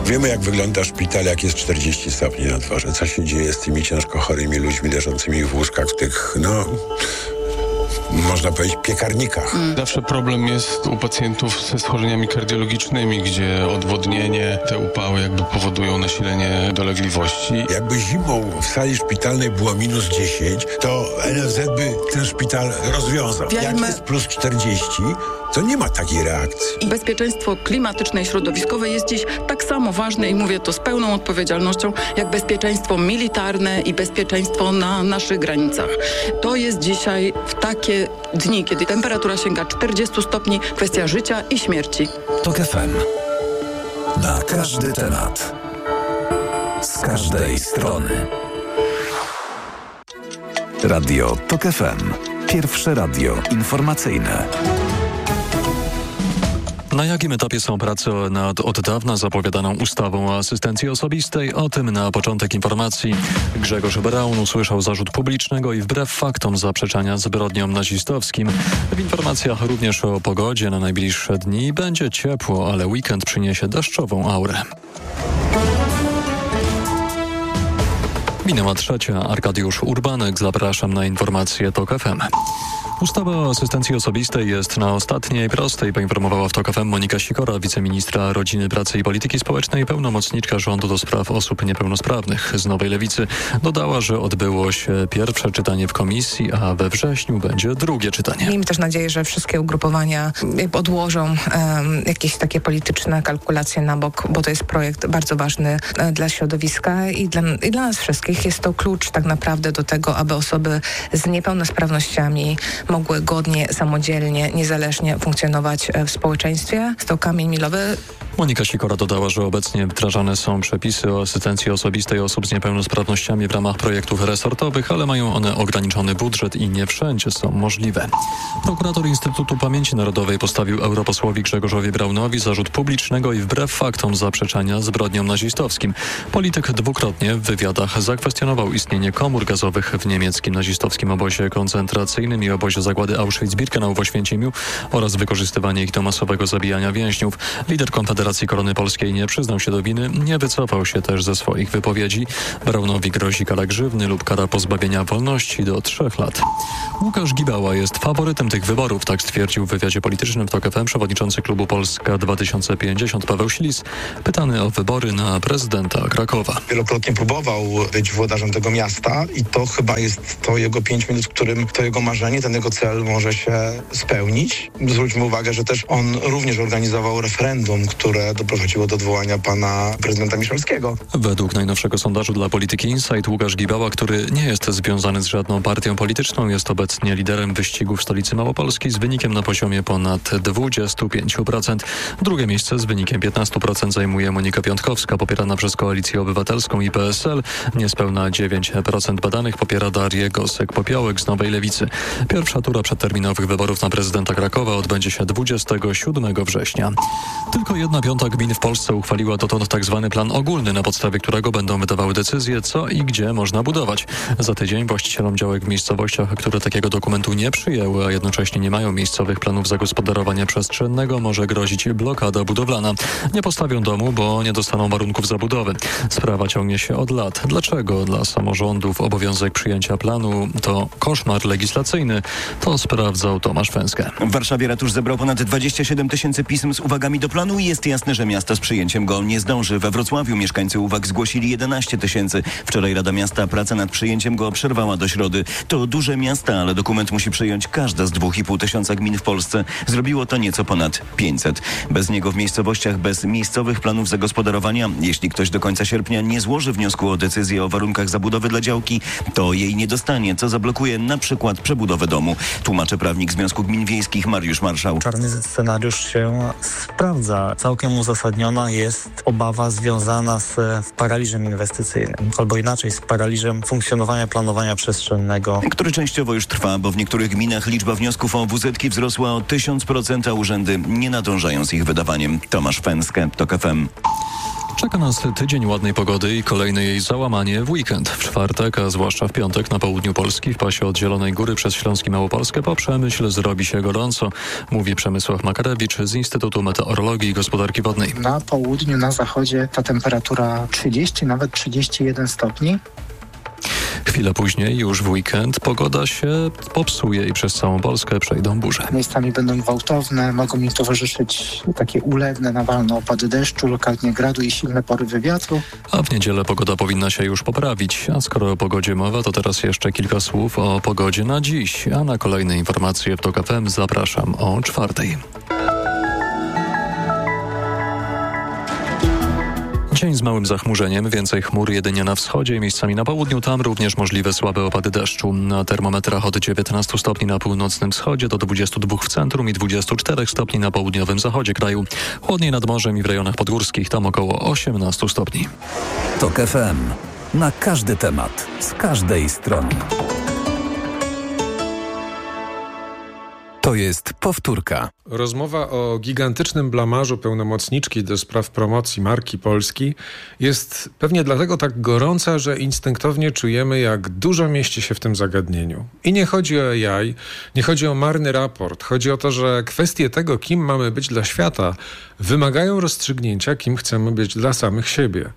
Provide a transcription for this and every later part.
Wiemy, jak wygląda szpital, jak jest 40 stopni na dworze. Co się dzieje z tymi ciężko chorymi ludźmi leżącymi w łóżkach, w tych, można powiedzieć, piekarnikach. Zawsze problem jest u pacjentów ze schorzeniami kardiologicznymi, gdzie odwodnienie, te upały jakby powodują nasilenie dolegliwości. Jakby zimą w sali szpitalnej było minus 10, to NFZ by ten szpital rozwiązał. Jak jest plus 40, to nie ma takiej reakcji. I bezpieczeństwo klimatyczne i środowiskowe jest dziś tak samo ważne i mówię to z pełną odpowiedzialnością, jak bezpieczeństwo militarne i bezpieczeństwo na naszych granicach. To jest dzisiaj w takie dni, kiedy temperatura sięga 40 stopni, kwestia życia i śmierci. TOK FM. Na każdy temat. Z każdej strony. Radio TOK FM. Pierwsze radio informacyjne. Na jakim etapie są prace nad od dawna zapowiadaną ustawą o asystencji osobistej? O tym na początek informacji. Grzegorz Braun usłyszał zarzut publicznego i wbrew faktom zaprzeczania zbrodniom nazistowskim. W informacjach również o pogodzie na najbliższe dni. Będzie ciepło, ale weekend przyniesie deszczową aurę. Minęła 3. Arkadiusz Urbanek. Zapraszam na informacje TOK FM. Ustawa o asystencji osobistej jest na ostatniej prostej, poinformowała w TOK FM Monika Sikora, wiceministra Rodziny, Pracy i Polityki Społecznej, pełnomocniczka rządu do spraw osób niepełnosprawnych z Nowej Lewicy. Dodała, że odbyło się pierwsze czytanie w komisji, a we wrześniu będzie drugie czytanie. Miejmy też nadzieję, że wszystkie ugrupowania odłożą jakieś takie polityczne kalkulacje na bok, bo to jest projekt bardzo ważny dla środowiska i dla nas wszystkich. Jest to klucz tak naprawdę do tego, aby osoby z niepełnosprawnościami mogły godnie, samodzielnie, niezależnie funkcjonować w społeczeństwie. Jest to kamień milowy. Monika Sikora dodała, że obecnie wdrażane są przepisy o asystencji osobistej osób z niepełnosprawnościami w ramach projektów resortowych, ale mają one ograniczony budżet i nie wszędzie są możliwe. Prokurator Instytutu Pamięci Narodowej postawił europosłowi Grzegorzowi Braunowi zarzut publicznego i wbrew faktom zaprzeczania zbrodniom nazistowskim. Polityk dwukrotnie w wywiadach zakwestionował istnienie komór gazowych w niemieckim nazistowskim obozie koncentracyjnym i obozie zagłady Auschwitz-Birkenau w Oświęcimiu oraz wykorzystywanie ich do masowego zabijania więźniów. Lider Konfederacji Korony Polskiej nie przyznał się do winy, nie wycofał się też ze swoich wypowiedzi. Braunowi grozi kara grzywny lub kara pozbawienia wolności do 3 lat. Łukasz Gibała jest faworytem tych wyborów, tak stwierdził w wywiadzie politycznym w TOK FM przewodniczący klubu Polska 2050 Paweł Ślis, pytany o wybory na prezydenta Krakowa. Wielokrotnie próbował być włodarzem tego miasta i to chyba jest to jego 5 minut, w którym to jego marzenie, ten jego cel może się spełnić. Zwróćmy uwagę, że też on również organizował referendum, które doprowadziło do odwołania pana prezydenta Miszalskiego. Według najnowszego sondażu dla Polityki Insight Łukasz Gibała, który nie jest związany z żadną partią polityczną, jest obecnie liderem wyścigu w stolicy Małopolski z wynikiem na poziomie ponad 25%. Drugie miejsce z wynikiem 15% zajmuje Monika Piątkowska, popierana przez Koalicję Obywatelską i PSL. Niespełna 9% badanych popiera Darię Gosek-Popiołek z Nowej Lewicy. Pierwsza tura przedterminowych wyborów na prezydenta Krakowa odbędzie się 27 września. Tylko 1/5 gmin w Polsce uchwaliła dotąd tzw. plan ogólny, na podstawie którego będą wydawały decyzje, co i gdzie można budować. Za tydzień właścicielom działek w miejscowościach, które takiego dokumentu nie przyjęły, a jednocześnie nie mają miejscowych planów zagospodarowania przestrzennego, może grozić blokada budowlana. Nie postawią domu, bo nie dostaną warunków zabudowy. Sprawa ciągnie się od lat. Dlaczego dla samorządów obowiązek przyjęcia planu to koszmar legislacyjny? To sprawdzał Tomasz Fęskę. W Warszawie ratusz zebrał ponad 27 000 pism z uwagami do planu i jest jasne, że miasto z przyjęciem go nie zdąży. We Wrocławiu mieszkańcy uwag zgłosili 11 000. Wczoraj Rada Miasta pracę nad przyjęciem go przerwała do środy. To duże miasta, ale dokument musi przyjąć każda z 2,5 tysiąca gmin w Polsce. Zrobiło to nieco ponad 500. Bez niego w miejscowościach, bez miejscowych planów zagospodarowania, jeśli ktoś do końca sierpnia nie złoży wniosku o decyzję o warunkach zabudowy dla działki, to jej nie dostanie, co zablokuje na przykład przebudowę domu. Tłumaczy prawnik Związku Gmin Wiejskich Mariusz Marszał. Czarny scenariusz się sprawdza. Całkiem uzasadniona jest obawa związana z paraliżem inwestycyjnym, albo inaczej z paraliżem funkcjonowania planowania przestrzennego, który częściowo już trwa, bo w niektórych gminach liczba wniosków o WZ-ki wzrosła o 1000%, a urzędy nie nadążają z ich wydawaniem. Tomasz Fęskę, TOK FM. Czeka nas tydzień ładnej pogody i kolejne jej załamanie w weekend. W czwartek, a zwłaszcza w piątek na południu Polski, w pasie od Zielonej Góry przez Śląsk i Małopolskę po Przemyśl zrobi się gorąco, mówi Przemysław Makarewicz z Instytutu Meteorologii i Gospodarki Wodnej. Na południu, na zachodzie ta temperatura 30, nawet 31 stopni. Chwilę później, już w weekend, pogoda się popsuje i przez całą Polskę przejdą burze. Miejscami będą gwałtowne, mogą im towarzyszyć takie ulewne, nawalne opady deszczu, lokalnie gradu i silne porywy wiatru. A w niedzielę pogoda powinna się już poprawić. A skoro o pogodzie mowa, to teraz jeszcze kilka słów o pogodzie na dziś. A na kolejne informacje w TOK FM zapraszam o 4:00. Dzień z małym zachmurzeniem, więcej chmur jedynie na wschodzie i miejscami na południu, tam również możliwe słabe opady deszczu. Na termometrach od 19 stopni na północnym wschodzie do 22 w centrum i 24 stopni na południowym zachodzie kraju. Chłodniej nad morzem i w rejonach podgórskich, tam około 18 stopni. TOK FM. Na każdy temat, z każdej strony. To jest powtórka. Rozmowa o gigantycznym blamarzu pełnomocniczki do spraw promocji marki Polski jest pewnie dlatego tak gorąca, że instynktownie czujemy, jak dużo mieści się w tym zagadnieniu. I nie chodzi o AI, nie chodzi o marny raport. Chodzi o to, że kwestie tego, kim mamy być dla świata, wymagają rozstrzygnięcia, kim chcemy być dla samych siebie.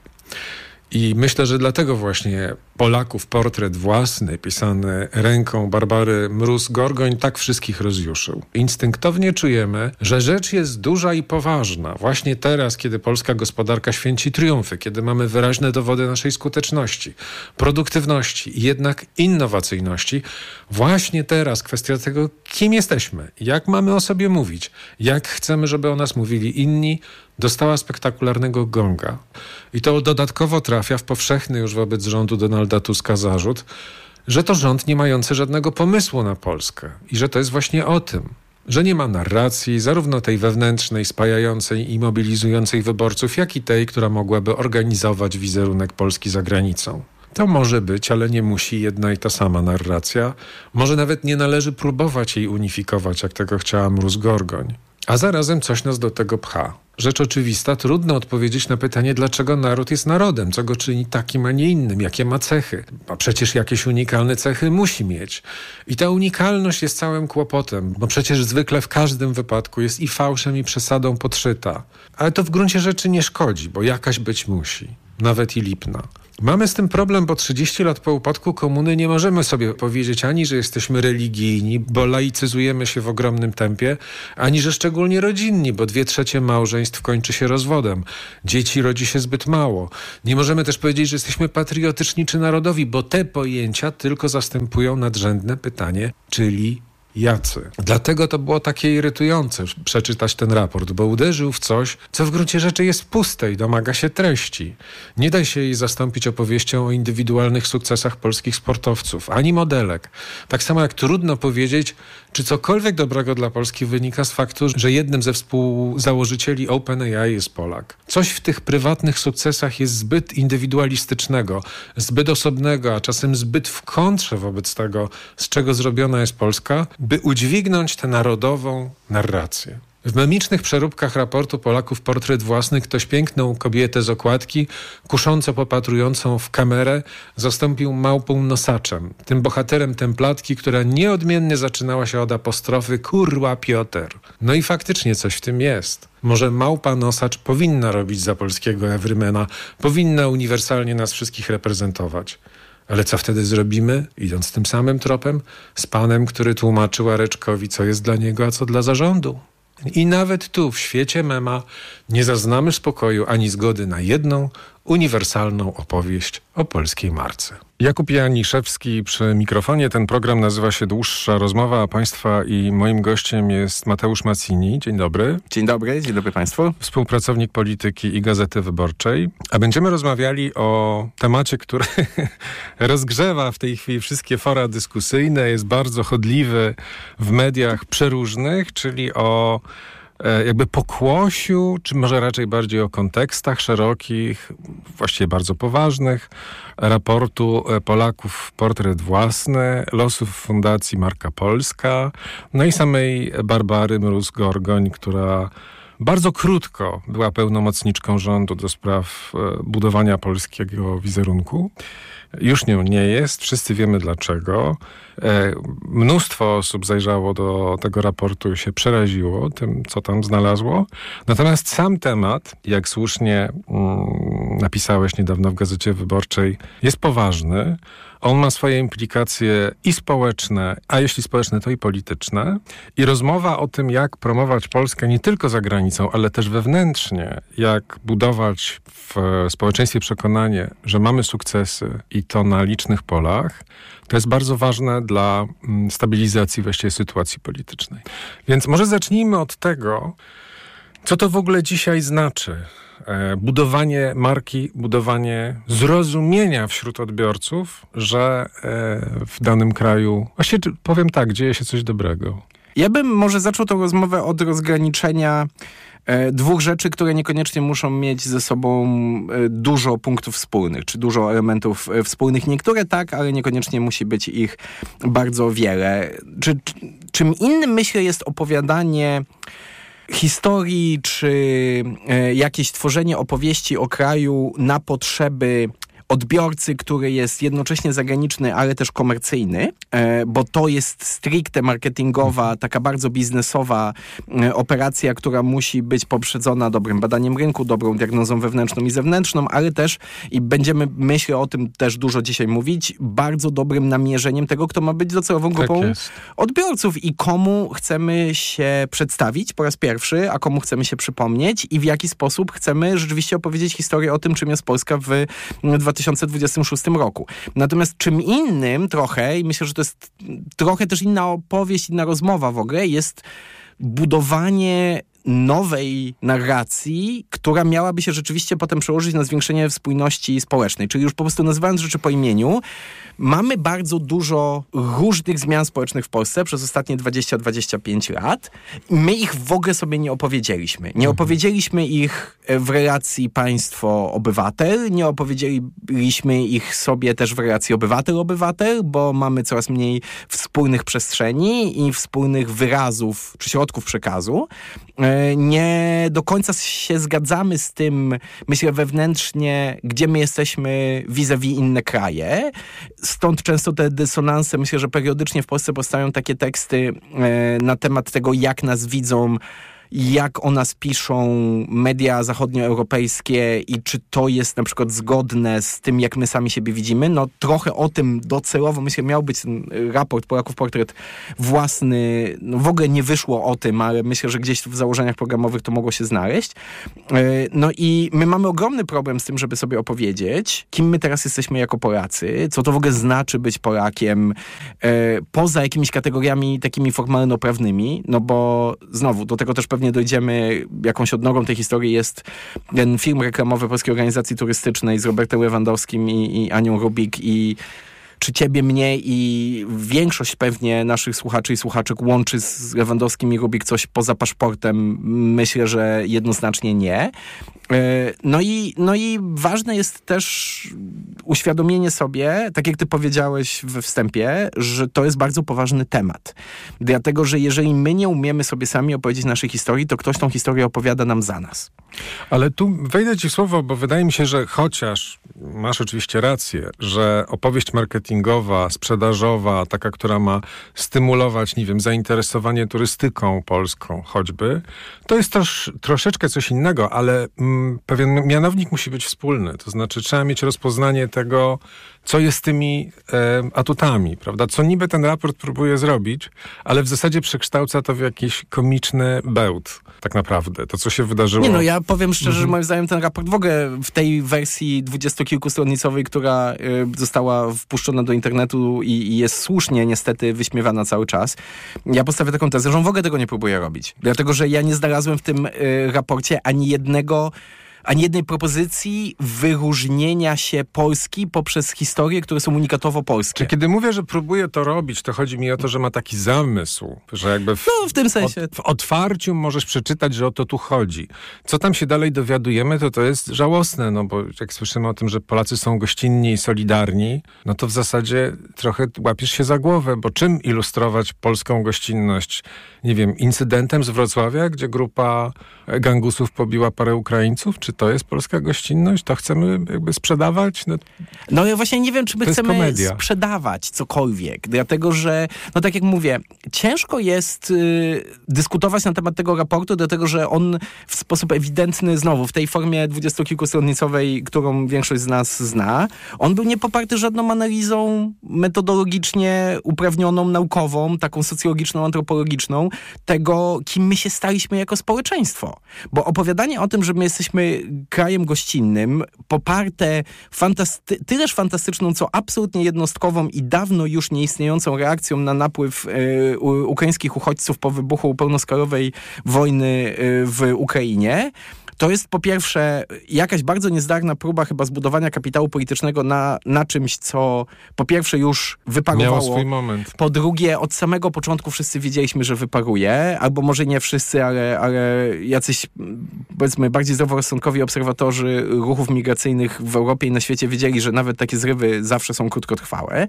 I myślę, że dlatego właśnie Polaków portret własny, pisany ręką Barbary Mróz-Gorgoń, tak wszystkich rozjuszył. Instynktownie czujemy, że rzecz jest duża i poważna. Właśnie teraz, kiedy polska gospodarka święci triumfy, kiedy mamy wyraźne dowody naszej skuteczności, produktywności i jednak innowacyjności, właśnie teraz kwestia tego, kim jesteśmy, jak mamy o sobie mówić, jak chcemy, żeby o nas mówili inni, dostała spektakularnego gonga. I to dodatkowo trafia w powszechny już wobec rządu Donalda Tuska zarzut, że to rząd nie mający żadnego pomysłu na Polskę i że to jest właśnie o tym, że nie ma narracji, zarówno tej wewnętrznej, spajającej i mobilizującej wyborców, jak i tej, która mogłaby organizować wizerunek Polski za granicą. To może być, ale nie musi jedna i ta sama narracja. Może nawet nie należy próbować jej unifikować, jak tego chciała Mróz-Gorgoń. A zarazem coś nas do tego pcha. Rzecz oczywista, trudno odpowiedzieć na pytanie, dlaczego naród jest narodem, co go czyni takim, a nie innym, jakie ma cechy. A przecież jakieś unikalne cechy musi mieć. I ta unikalność jest całym kłopotem, bo przecież zwykle w każdym wypadku jest i fałszem, i przesadą podszyta. Ale to w gruncie rzeczy nie szkodzi, bo jakaś być musi. Nawet i lipna. Mamy z tym problem, bo 30 lat po upadku komuny nie możemy sobie powiedzieć ani, że jesteśmy religijni, bo laicyzujemy się w ogromnym tempie, ani, że szczególnie rodzinni, bo 2/3 małżeństw kończy się rozwodem. Dzieci rodzi się zbyt mało. Nie możemy też powiedzieć, że jesteśmy patriotyczni czy narodowi, bo te pojęcia tylko zastępują nadrzędne pytanie, czyli jacy. Dlatego to było takie irytujące przeczytać ten raport, bo uderzył w coś, co w gruncie rzeczy jest puste i domaga się treści. Nie da się jej zastąpić opowieścią o indywidualnych sukcesach polskich sportowców, ani modelek. Tak samo jak trudno powiedzieć, czy cokolwiek dobrego dla Polski wynika z faktu, że jednym ze współzałożycieli OpenAI jest Polak. Coś w tych prywatnych sukcesach jest zbyt indywidualistycznego, zbyt osobnego, a czasem zbyt w kontrze wobec tego, z czego zrobiona jest Polska, by udźwignąć tę narodową narrację. W memicznych przeróbkach raportu Polaków portret własny ktoś piękną kobietę z okładki, kusząco popatrującą w kamerę, zastąpił małpą nosaczem, tym bohaterem templatki, która nieodmiennie zaczynała się od apostrofy kurwa Piotr. No i faktycznie coś w tym jest. Może małpa nosacz powinna robić za polskiego Everymana, powinna uniwersalnie nas wszystkich reprezentować. Ale co wtedy zrobimy, idąc tym samym tropem, z panem, który tłumaczył Areczkowi, co jest dla niego, a co dla zarządu? I nawet tu, w świecie mema, nie zaznamy spokoju ani zgody na jedną, uniwersalną opowieść o polskiej marce. Jakub Janiszewski przy mikrofonie. Ten program nazywa się Dłuższa Rozmowa, a Państwa i moim gościem jest Mateusz Mazzini. Dzień dobry. Dzień dobry Państwu. Współpracownik polityki i Gazety Wyborczej. A będziemy rozmawiali o temacie, który rozgrzewa w tej chwili wszystkie fora dyskusyjne, jest bardzo chodliwy w mediach przeróżnych, czyli o jakby pokłosiu, czy może raczej bardziej o kontekstach szerokich, właściwie bardzo poważnych, raportu Polaków portret własny, losów Fundacji Marka Polska, no i samej Barbary Mróz-Gorgoń, która Bardzo krótko była pełnomocniczką rządu do spraw budowania polskiego wizerunku. Już nią nie jest. Wszyscy wiemy dlaczego. Mnóstwo osób zajrzało do tego raportu i się przeraziło tym, co tam znalazło. Natomiast sam temat, jak słusznie napisałeś niedawno w Gazecie Wyborczej, jest poważny. On ma swoje implikacje i społeczne, a jeśli społeczne, to i polityczne. I rozmowa o tym, jak promować Polskę nie tylko za granicą, ale też wewnętrznie, jak budować w społeczeństwie przekonanie, że mamy sukcesy i to na licznych polach, to jest bardzo ważne dla stabilizacji właściwie sytuacji politycznej. Więc może zacznijmy od tego, co to w ogóle dzisiaj znaczy. Budowanie marki, budowanie zrozumienia wśród odbiorców, że w danym kraju, właściwie powiem tak, dzieje się coś dobrego. Ja bym może zaczął tę rozmowę od rozgraniczenia dwóch rzeczy, które niekoniecznie muszą mieć ze sobą dużo punktów wspólnych, czy dużo elementów wspólnych. Niektóre tak, ale niekoniecznie musi być ich bardzo wiele. Czym innym, myślę, jest opowiadanie historii, czy jakieś tworzenie opowieści o kraju na potrzeby odbiorcy, który jest jednocześnie zagraniczny, ale też komercyjny, bo to jest stricte marketingowa, taka bardzo biznesowa operacja, która musi być poprzedzona dobrym badaniem rynku, dobrą diagnozą wewnętrzną i zewnętrzną, ale też, i będziemy, myślę, o tym też dużo dzisiaj mówić, bardzo dobrym namierzeniem tego, kto ma być docelową grupą odbiorców i komu chcemy się przedstawić po raz pierwszy, a komu chcemy się przypomnieć i w jaki sposób chcemy rzeczywiście opowiedzieć historię o tym, czym jest Polska w 2026 roku. Natomiast czym innym trochę, i myślę, że to jest trochę też inna opowieść, inna rozmowa w ogóle, jest budowanie nowej narracji, która miałaby się rzeczywiście potem przełożyć na zwiększenie spójności społecznej. Czyli już po prostu nazywając rzeczy po imieniu, mamy bardzo dużo różnych zmian społecznych w Polsce przez ostatnie 20-25 lat. My ich w ogóle sobie nie opowiedzieliśmy. Nie opowiedzieliśmy ich w relacji państwo-obywatel, nie opowiedzieliśmy ich sobie też w relacji obywatel-obywatel, bo mamy coraz mniej wspólnych przestrzeni i wspólnych wyrazów czy środków przekazu. Nie do końca się zgadzamy z tym, myślę, wewnętrznie, gdzie my jesteśmy vis-a-vis inne kraje. Stąd często te dysonanse, myślę, że periodycznie w Polsce powstają takie teksty na temat tego, jak nas widzą, jak o nas piszą media zachodnioeuropejskie i czy to jest na przykład zgodne z tym, jak my sami siebie widzimy. No trochę o tym docelowo, myślę, miał być ten raport Polaków Portret własny. No w ogóle nie wyszło o tym, ale myślę, że gdzieś w założeniach programowych to mogło się znaleźć. No i my mamy ogromny problem z tym, żeby sobie opowiedzieć, kim my teraz jesteśmy jako Polacy, co to w ogóle znaczy być Polakiem, poza jakimiś kategoriami takimi formalno-prawnymi, no bo znowu, do tego też pewnie dojdziemy, jakąś odnogą tej historii jest ten film reklamowy Polskiej Organizacji Turystycznej z Robertem Lewandowskim i Anią Rubik i czy ciebie, mnie i większość pewnie naszych słuchaczy i słuchaczek łączy z Lewandowskim i Rubik coś poza paszportem? Myślę, że jednoznacznie nie. No i ważne jest też uświadomienie sobie, tak jak ty powiedziałeś we wstępie, że to jest bardzo poważny temat. Dlatego, że jeżeli my nie umiemy sobie sami opowiedzieć naszej historii, to ktoś tą historię opowiada nam za nas. Ale tu wejdę ci w słowo, bo wydaje mi się, że chociaż masz oczywiście rację, że opowieść marketingowa, sprzedażowa, taka, która ma stymulować, nie wiem, zainteresowanie turystyką polską choćby, to jest też troszeczkę coś innego, ale pewien mianownik musi być wspólny. To znaczy trzeba mieć rozpoznanie tego, co jest tymi atutami, prawda? Co niby ten raport próbuje zrobić, ale w zasadzie przekształca to w jakiś komiczny bełt, tak naprawdę. To, co się wydarzyło. Nie, no ja powiem szczerze, że moim zdaniem ten raport w ogóle w tej wersji 20-kilkustronicowej, która została wpuszczona do internetu i jest słusznie niestety wyśmiewana cały czas, ja postawię taką tezę, że on w ogóle tego nie próbuje robić. Dlatego, że ja nie znalazłem w tym raporcie ani jednego ani jednej propozycji wyróżnienia się Polski poprzez historie, które są unikatowo polskie. Kiedy mówię, że próbuję to robić, to chodzi mi o to, że ma taki zamysł, że jakby w tym sensie. W otwarciu możesz przeczytać, że o to tu chodzi. Co tam się dalej dowiadujemy, to jest żałosne, no bo jak słyszymy o tym, że Polacy są gościnni i solidarni, no to w zasadzie trochę łapiesz się za głowę, bo czym ilustrować polską gościnność? Nie wiem, incydentem z Wrocławia, gdzie grupa gangusów pobiła parę Ukraińców? Czy to jest polska gościnność? To chcemy jakby sprzedawać? No ja właśnie nie wiem, czy my chcemy sprzedawać cokolwiek, dlatego że, no tak jak mówię, ciężko jest dyskutować na temat tego raportu, dlatego że on w sposób ewidentny, znowu w tej formie 20-kilkustronicowej, którą większość z nas zna, on był niepoparty żadną analizą metodologicznie uprawnioną, naukową, taką socjologiczną, antropologiczną, tego, kim my się staliśmy jako społeczeństwo. Bo opowiadanie o tym, że my jesteśmy krajem gościnnym, poparte tyleż fantastyczną, co absolutnie jednostkową i dawno już nieistniejącą reakcją na napływ ukraińskich uchodźców po wybuchu pełnoskalowej wojny w Ukrainie, to jest po pierwsze jakaś bardzo niezdarna próba chyba zbudowania kapitału politycznego na czymś, co po pierwsze już wyparowało. Miało swój moment. Po drugie, od samego początku wszyscy wiedzieliśmy, że wyparuje, albo może nie wszyscy, ale jacyś, powiedzmy, bardziej zdroworozsądkowi obserwatorzy ruchów migracyjnych w Europie i na świecie wiedzieli, że nawet takie zrywy zawsze są krótkotrwałe.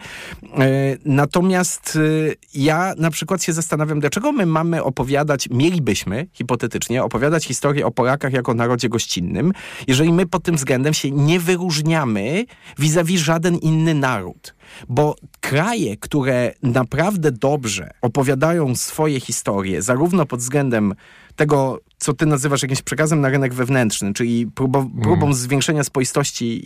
Natomiast ja na przykład się zastanawiam, dlaczego my mielibyśmy hipotetycznie opowiadać historię o Polakach jako narodzie gościnnym, jeżeli my pod tym względem się nie wyróżniamy vis-a-vis żaden inny naród. Bo kraje, które naprawdę dobrze opowiadają swoje historie, zarówno pod względem tego, co ty nazywasz jakimś przekazem na rynek wewnętrzny, czyli próbą zwiększenia spoistości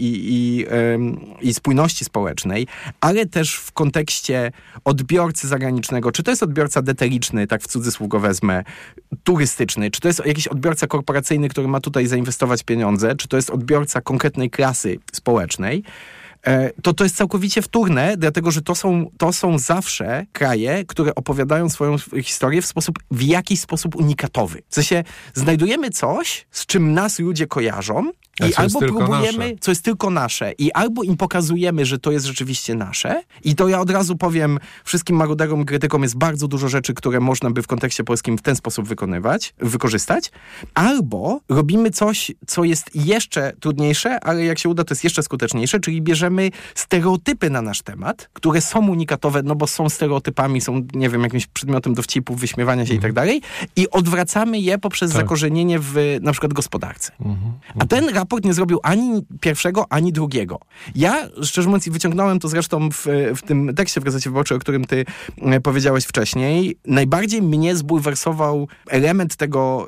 i spójności społecznej, ale też w kontekście odbiorcy zagranicznego, czy to jest odbiorca detericzny, tak w cudzysłów go wezmę, turystyczny, czy to jest jakiś odbiorca korporacyjny, który ma tutaj zainwestować pieniądze, czy to jest odbiorca konkretnej klasy społecznej, to jest całkowicie wtórne, dlatego że to są zawsze kraje, które opowiadają swoją historię w jakiś sposób unikatowy. W sensie znajdujemy coś, z czym nas ludzie kojarzą i albo próbujemy, co jest tylko nasze, i albo im pokazujemy, że to jest rzeczywiście nasze, i to ja od razu powiem wszystkim maruderom i krytykom, jest bardzo dużo rzeczy, które można by w kontekście polskim w ten sposób wykorzystać, albo robimy coś, co jest jeszcze trudniejsze, ale jak się uda, to jest jeszcze skuteczniejsze, czyli bierzemy stereotypy na nasz temat, które są unikatowe, no bo są stereotypami, są, nie wiem, jakimś przedmiotem dowcipów, wyśmiewania się i tak dalej, i odwracamy je poprzez zakorzenienie w na przykład gospodarce. A ten raport nie zrobił ani pierwszego, ani drugiego. Ja, szczerze mówiąc, wyciągnąłem to zresztą w tym tekście w Gazecie Wyborczej, o którym ty powiedziałeś wcześniej. Najbardziej mnie zbulwersował element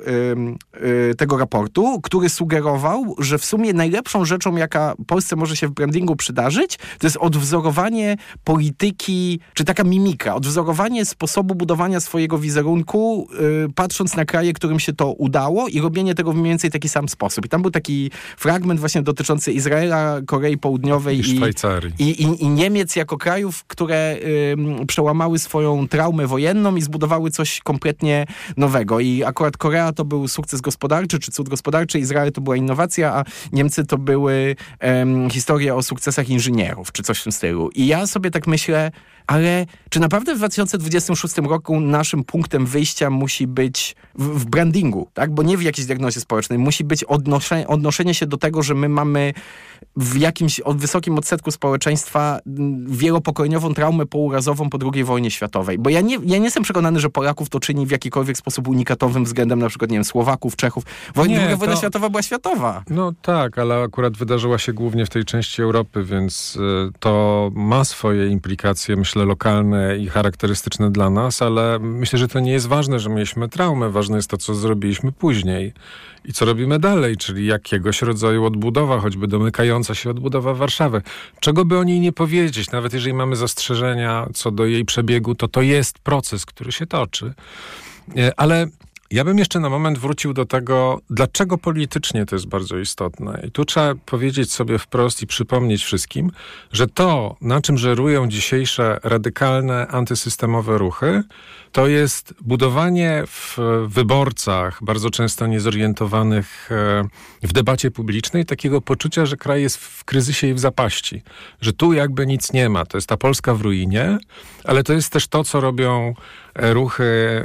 tego raportu, który sugerował, że w sumie najlepszą rzeczą, jaka Polsce może się w brandingu przydarzyć, to jest odwzorowanie polityki, czy taka mimika, odwzorowanie sposobu budowania swojego wizerunku, patrząc na kraje, którym się to udało, i robienie tego w mniej więcej taki sam sposób. I tam był taki fragment właśnie dotyczący Izraela, Korei Południowej i Szwajcarii. I Niemiec jako krajów, które przełamały swoją traumę wojenną i zbudowały coś kompletnie nowego. I akurat Korea to był sukces gospodarczy, czy cud gospodarczy, Izrael to była innowacja, a Niemcy to były historie o sukcesach inżynierów, czy coś w tym stylu. I ja sobie tak myślę, ale czy naprawdę w 2026 roku naszym punktem wyjścia musi być w brandingu, tak? Bo nie w jakiejś diagnozie społecznej, musi być odnoszenie się do tego, że my mamy w jakimś wysokim odsetku społeczeństwa wielopokoleniową traumę pourazową po II wojnie światowej. Bo ja nie jestem przekonany, że Polaków to czyni w jakikolwiek sposób unikatowym względem na przykład, nie wiem, Słowaków, Czechów. Druga wojna światowa była światowa. No tak, ale akurat wydarzyła się głównie w tej części Europy, więc to ma swoje implikacje, myślę, lokalne i charakterystyczne dla nas, ale myślę, że to nie jest ważne, że mieliśmy traumę. Ważne jest to, co zrobiliśmy później i co robimy dalej, czyli jakiegoś rodzaju odbudowa, choćby domykająca się odbudowa Warszawy. Czego by o niej nie powiedzieć, nawet jeżeli mamy zastrzeżenia co do jej przebiegu, to jest proces, który się toczy. Ale Ja bym jeszcze na moment wrócił do tego, dlaczego politycznie to jest bardzo istotne. I tu trzeba powiedzieć sobie wprost i przypomnieć wszystkim, że to, na czym żerują dzisiejsze radykalne, antysystemowe ruchy, to jest budowanie w wyborcach, bardzo często niezorientowanych w debacie publicznej, takiego poczucia, że kraj jest w kryzysie i w zapaści. Że tu jakby nic nie ma. To jest ta Polska w ruinie, ale to jest też to, co robią ruchy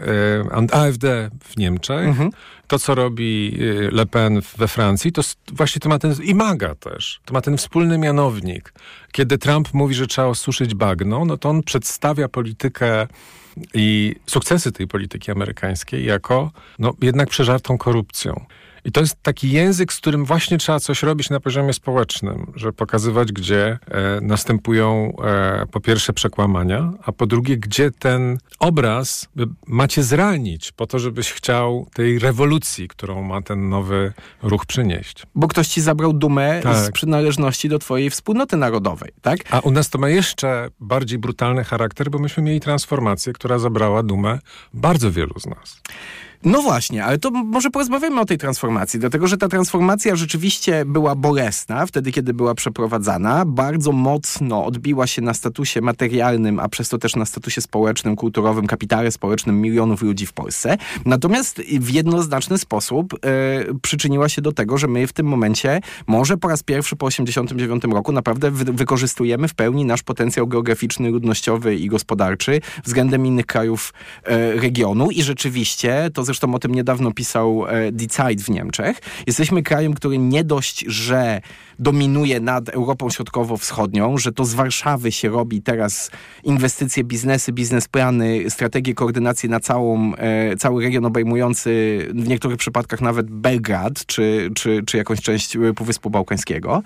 AfD w Niemczech, to, co robi Le Pen we Francji, to właśnie to ma ten, i MAGA też, to ma ten wspólny mianownik. Kiedy Trump mówi, że trzeba osuszyć bagno, no to on przedstawia politykę i sukcesy tej polityki amerykańskiej jako jednak przeżartą korupcją. I to jest taki język, z którym właśnie trzeba coś robić na poziomie społecznym, żeby pokazywać, gdzie następują po pierwsze przekłamania, a po drugie, gdzie ten obraz macie zranić po to, żebyś chciał tej rewolucji, którą ma ten nowy ruch przynieść. Bo ktoś ci zabrał dumę z przynależności do twojej wspólnoty narodowej, tak? A u nas to ma jeszcze bardziej brutalny charakter, bo myśmy mieli transformację, która zabrała dumę bardzo wielu z nas. No właśnie, ale to może porozmawiamy o tej transformacji, dlatego że ta transformacja rzeczywiście była bolesna wtedy, kiedy była przeprowadzana. Bardzo mocno odbiła się na statusie materialnym, a przez to też na statusie społecznym, kulturowym, kapitale społecznym milionów ludzi w Polsce. Natomiast w jednoznaczny sposób przyczyniła się do tego, że my w tym momencie, może po raz pierwszy po 1989 roku, naprawdę wykorzystujemy w pełni nasz potencjał geograficzny, ludnościowy i gospodarczy względem innych krajów regionu i rzeczywiście to zresztą o tym niedawno pisał Die Zeit w Niemczech. Jesteśmy krajem, który nie dość, że dominuje nad Europą Środkowo-Wschodnią, że to z Warszawy się robi teraz inwestycje, biznesy, biznesplany, strategie koordynacji na cały region obejmujący w niektórych przypadkach nawet Belgrad, czy jakąś część Półwyspu Bałkańskiego.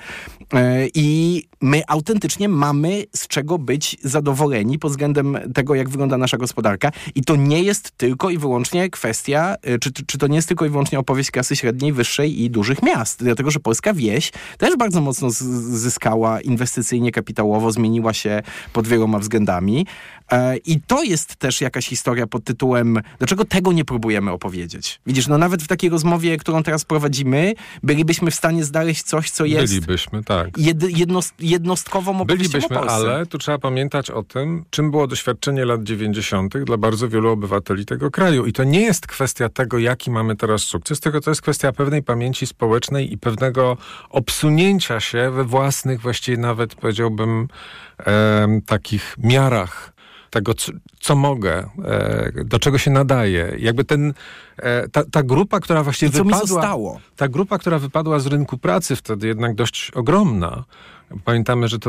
I my autentycznie mamy z czego być zadowoleni pod względem tego, jak wygląda nasza gospodarka. I to nie jest tylko i wyłącznie kwestia, czy to nie jest tylko i wyłącznie opowieść klasy średniej, wyższej i dużych miast. Dlatego, że polska wieś też bardzo mocno zyskała inwestycyjnie, kapitałowo, zmieniła się pod wieloma względami. I to jest też jakaś historia pod tytułem, dlaczego tego nie próbujemy opowiedzieć? Widzisz, nawet w takiej rozmowie, którą teraz prowadzimy, bylibyśmy w stanie znaleźć coś, co jest... Bylibyśmy, tak. Jednostkową opowieścią o Polsce. Ale tu trzeba pamiętać o tym, czym było doświadczenie lat 90. dla bardzo wielu obywateli tego kraju. I to nie jest kwestia tego, jaki mamy teraz sukces, tylko to jest kwestia pewnej pamięci społecznej i pewnego obsunięcia się we własnych, właściwie nawet powiedziałbym, takich miarach tego, co mogę, do czego się nadaje. Jakby ta grupa, która właśnie ta grupa, która wypadła z rynku pracy wtedy jednak dość ogromna. Pamiętamy, że to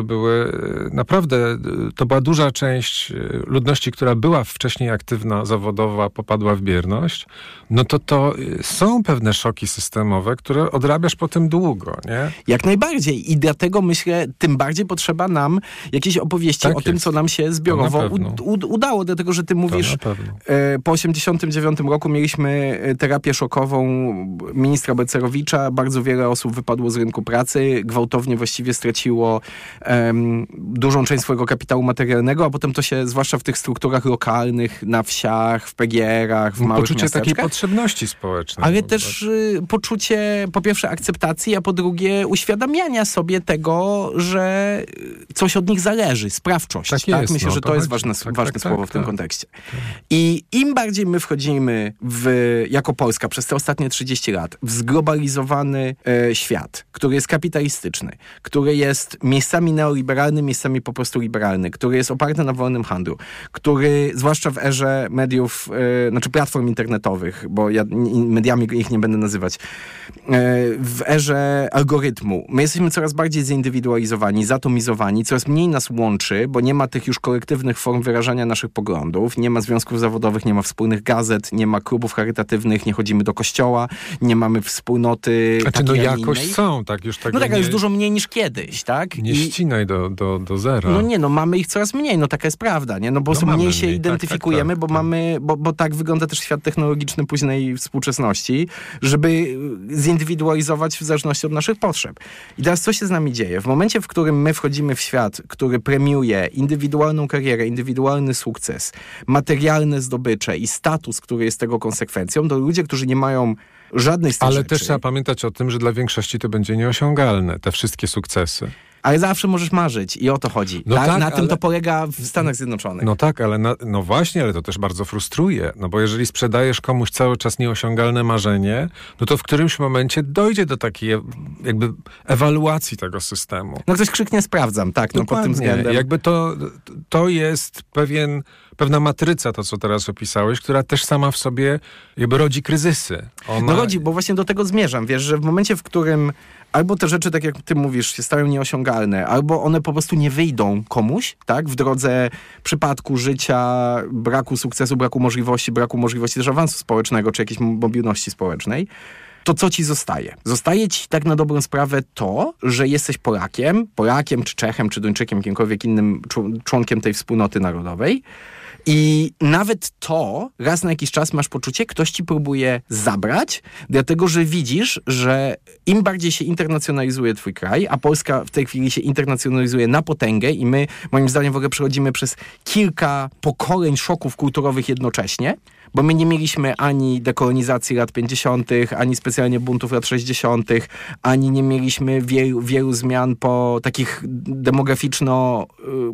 była duża część ludności, która była wcześniej aktywna, zawodowa, popadła w bierność. No to są pewne szoki systemowe, które odrabiasz potem długo, nie? Jak najbardziej. I dlatego myślę, tym bardziej potrzeba nam jakiejś opowieści o tym, co nam się zbiorowo udało. Dlatego, że ty mówisz, po 89 roku mieliśmy terapię szokową ministra Balcerowicza. Bardzo wiele osób wypadło z rynku pracy. Gwałtownie właściwie straciło dużą część swojego kapitału materialnego, a potem to się, zwłaszcza w tych strukturach lokalnych, na wsiach, w PGR-ach, w małych poczucie miasteczkach. Takiej potrzebności społecznej. Ale też poczucie, po pierwsze, akceptacji, a po drugie uświadamiania sobie tego, że coś od nich zależy. Sprawczość. Tak? Jest, myślę, że to jest ważne słowo w tym kontekście. I im bardziej my wchodzimy jako Polska przez te ostatnie 30 lat w zglobalizowany świat, który jest kapitalistyczny, który jest miejscami neoliberalny, miejscami po prostu liberalny, który jest oparty na wolnym handlu, który, zwłaszcza w erze mediów, platform internetowych, bo ja mediami ich nie będę nazywać, w erze algorytmu, my jesteśmy coraz bardziej zindywidualizowani, zatomizowani, coraz mniej nas łączy, bo nie ma tych już kolektywnych form wyrażania naszych poglądów, nie ma związków zawodowych, nie ma wspólnych gazet, nie ma klubów charytatywnych, nie chodzimy do kościoła, nie mamy wspólnoty takiej, jakoś innej. Są, tak już tego taka już dużo mniej niż kiedyś, tak? Nie ścinaj do zera. Mamy ich coraz mniej, taka jest prawda, nie? Bo mniej się identyfikujemy, bo tak wygląda też świat technologiczny późnej współczesności, żeby zindywidualizować w zależności od naszych potrzeb. I teraz co się z nami dzieje? W momencie, w którym my wchodzimy w świat, który premiuje indywidualną karierę, indywidualny sukces, materialne zdobycze i status, który jest tego konsekwencją, konsekwencją, to ludzie, którzy nie mają żadnej z tych Ale rzeczy. też trzeba pamiętać o tym, że dla większości to będzie nieosiągalne, te wszystkie sukcesy. Ale zawsze możesz marzyć i o to chodzi. No tak, na tym ale... to polega w Stanach Zjednoczonych. No tak, ale no właśnie, ale to też bardzo frustruje. No bo jeżeli sprzedajesz komuś cały czas nieosiągalne marzenie, no to w którymś momencie dojdzie do takiej jakby ewaluacji tego systemu. No ktoś krzyknie sprawdzam, tak, no pod tym względem. Jakby to jest pewna matryca, to co teraz opisałeś, która też sama w sobie jakby rodzi kryzysy. No rodzi, bo właśnie do tego zmierzam, wiesz, że w momencie, w którym albo te rzeczy, tak jak ty mówisz, się stają nieosiągalne, albo one po prostu nie wyjdą komuś, tak, w drodze przypadku życia, braku sukcesu, braku możliwości też awansu społecznego, czy jakiejś mobilności społecznej, to co ci zostaje? Zostaje ci tak na dobrą sprawę to, że jesteś Polakiem, czy Czechem, czy Duńczykiem, jakimkolwiek innym członkiem tej wspólnoty narodowej. I nawet to raz na jakiś czas masz poczucie, ktoś ci próbuje zabrać, dlatego że widzisz, że im bardziej się internacjonalizuje twój kraj, a Polska w tej chwili się internacjonalizuje na potęgę i my, moim zdaniem, w ogóle przechodzimy przez kilka pokoleń szoków kulturowych jednocześnie, bo my nie mieliśmy ani dekolonizacji lat 50., ani specjalnie buntów lat 60., ani nie mieliśmy wielu zmian po takich demograficzno,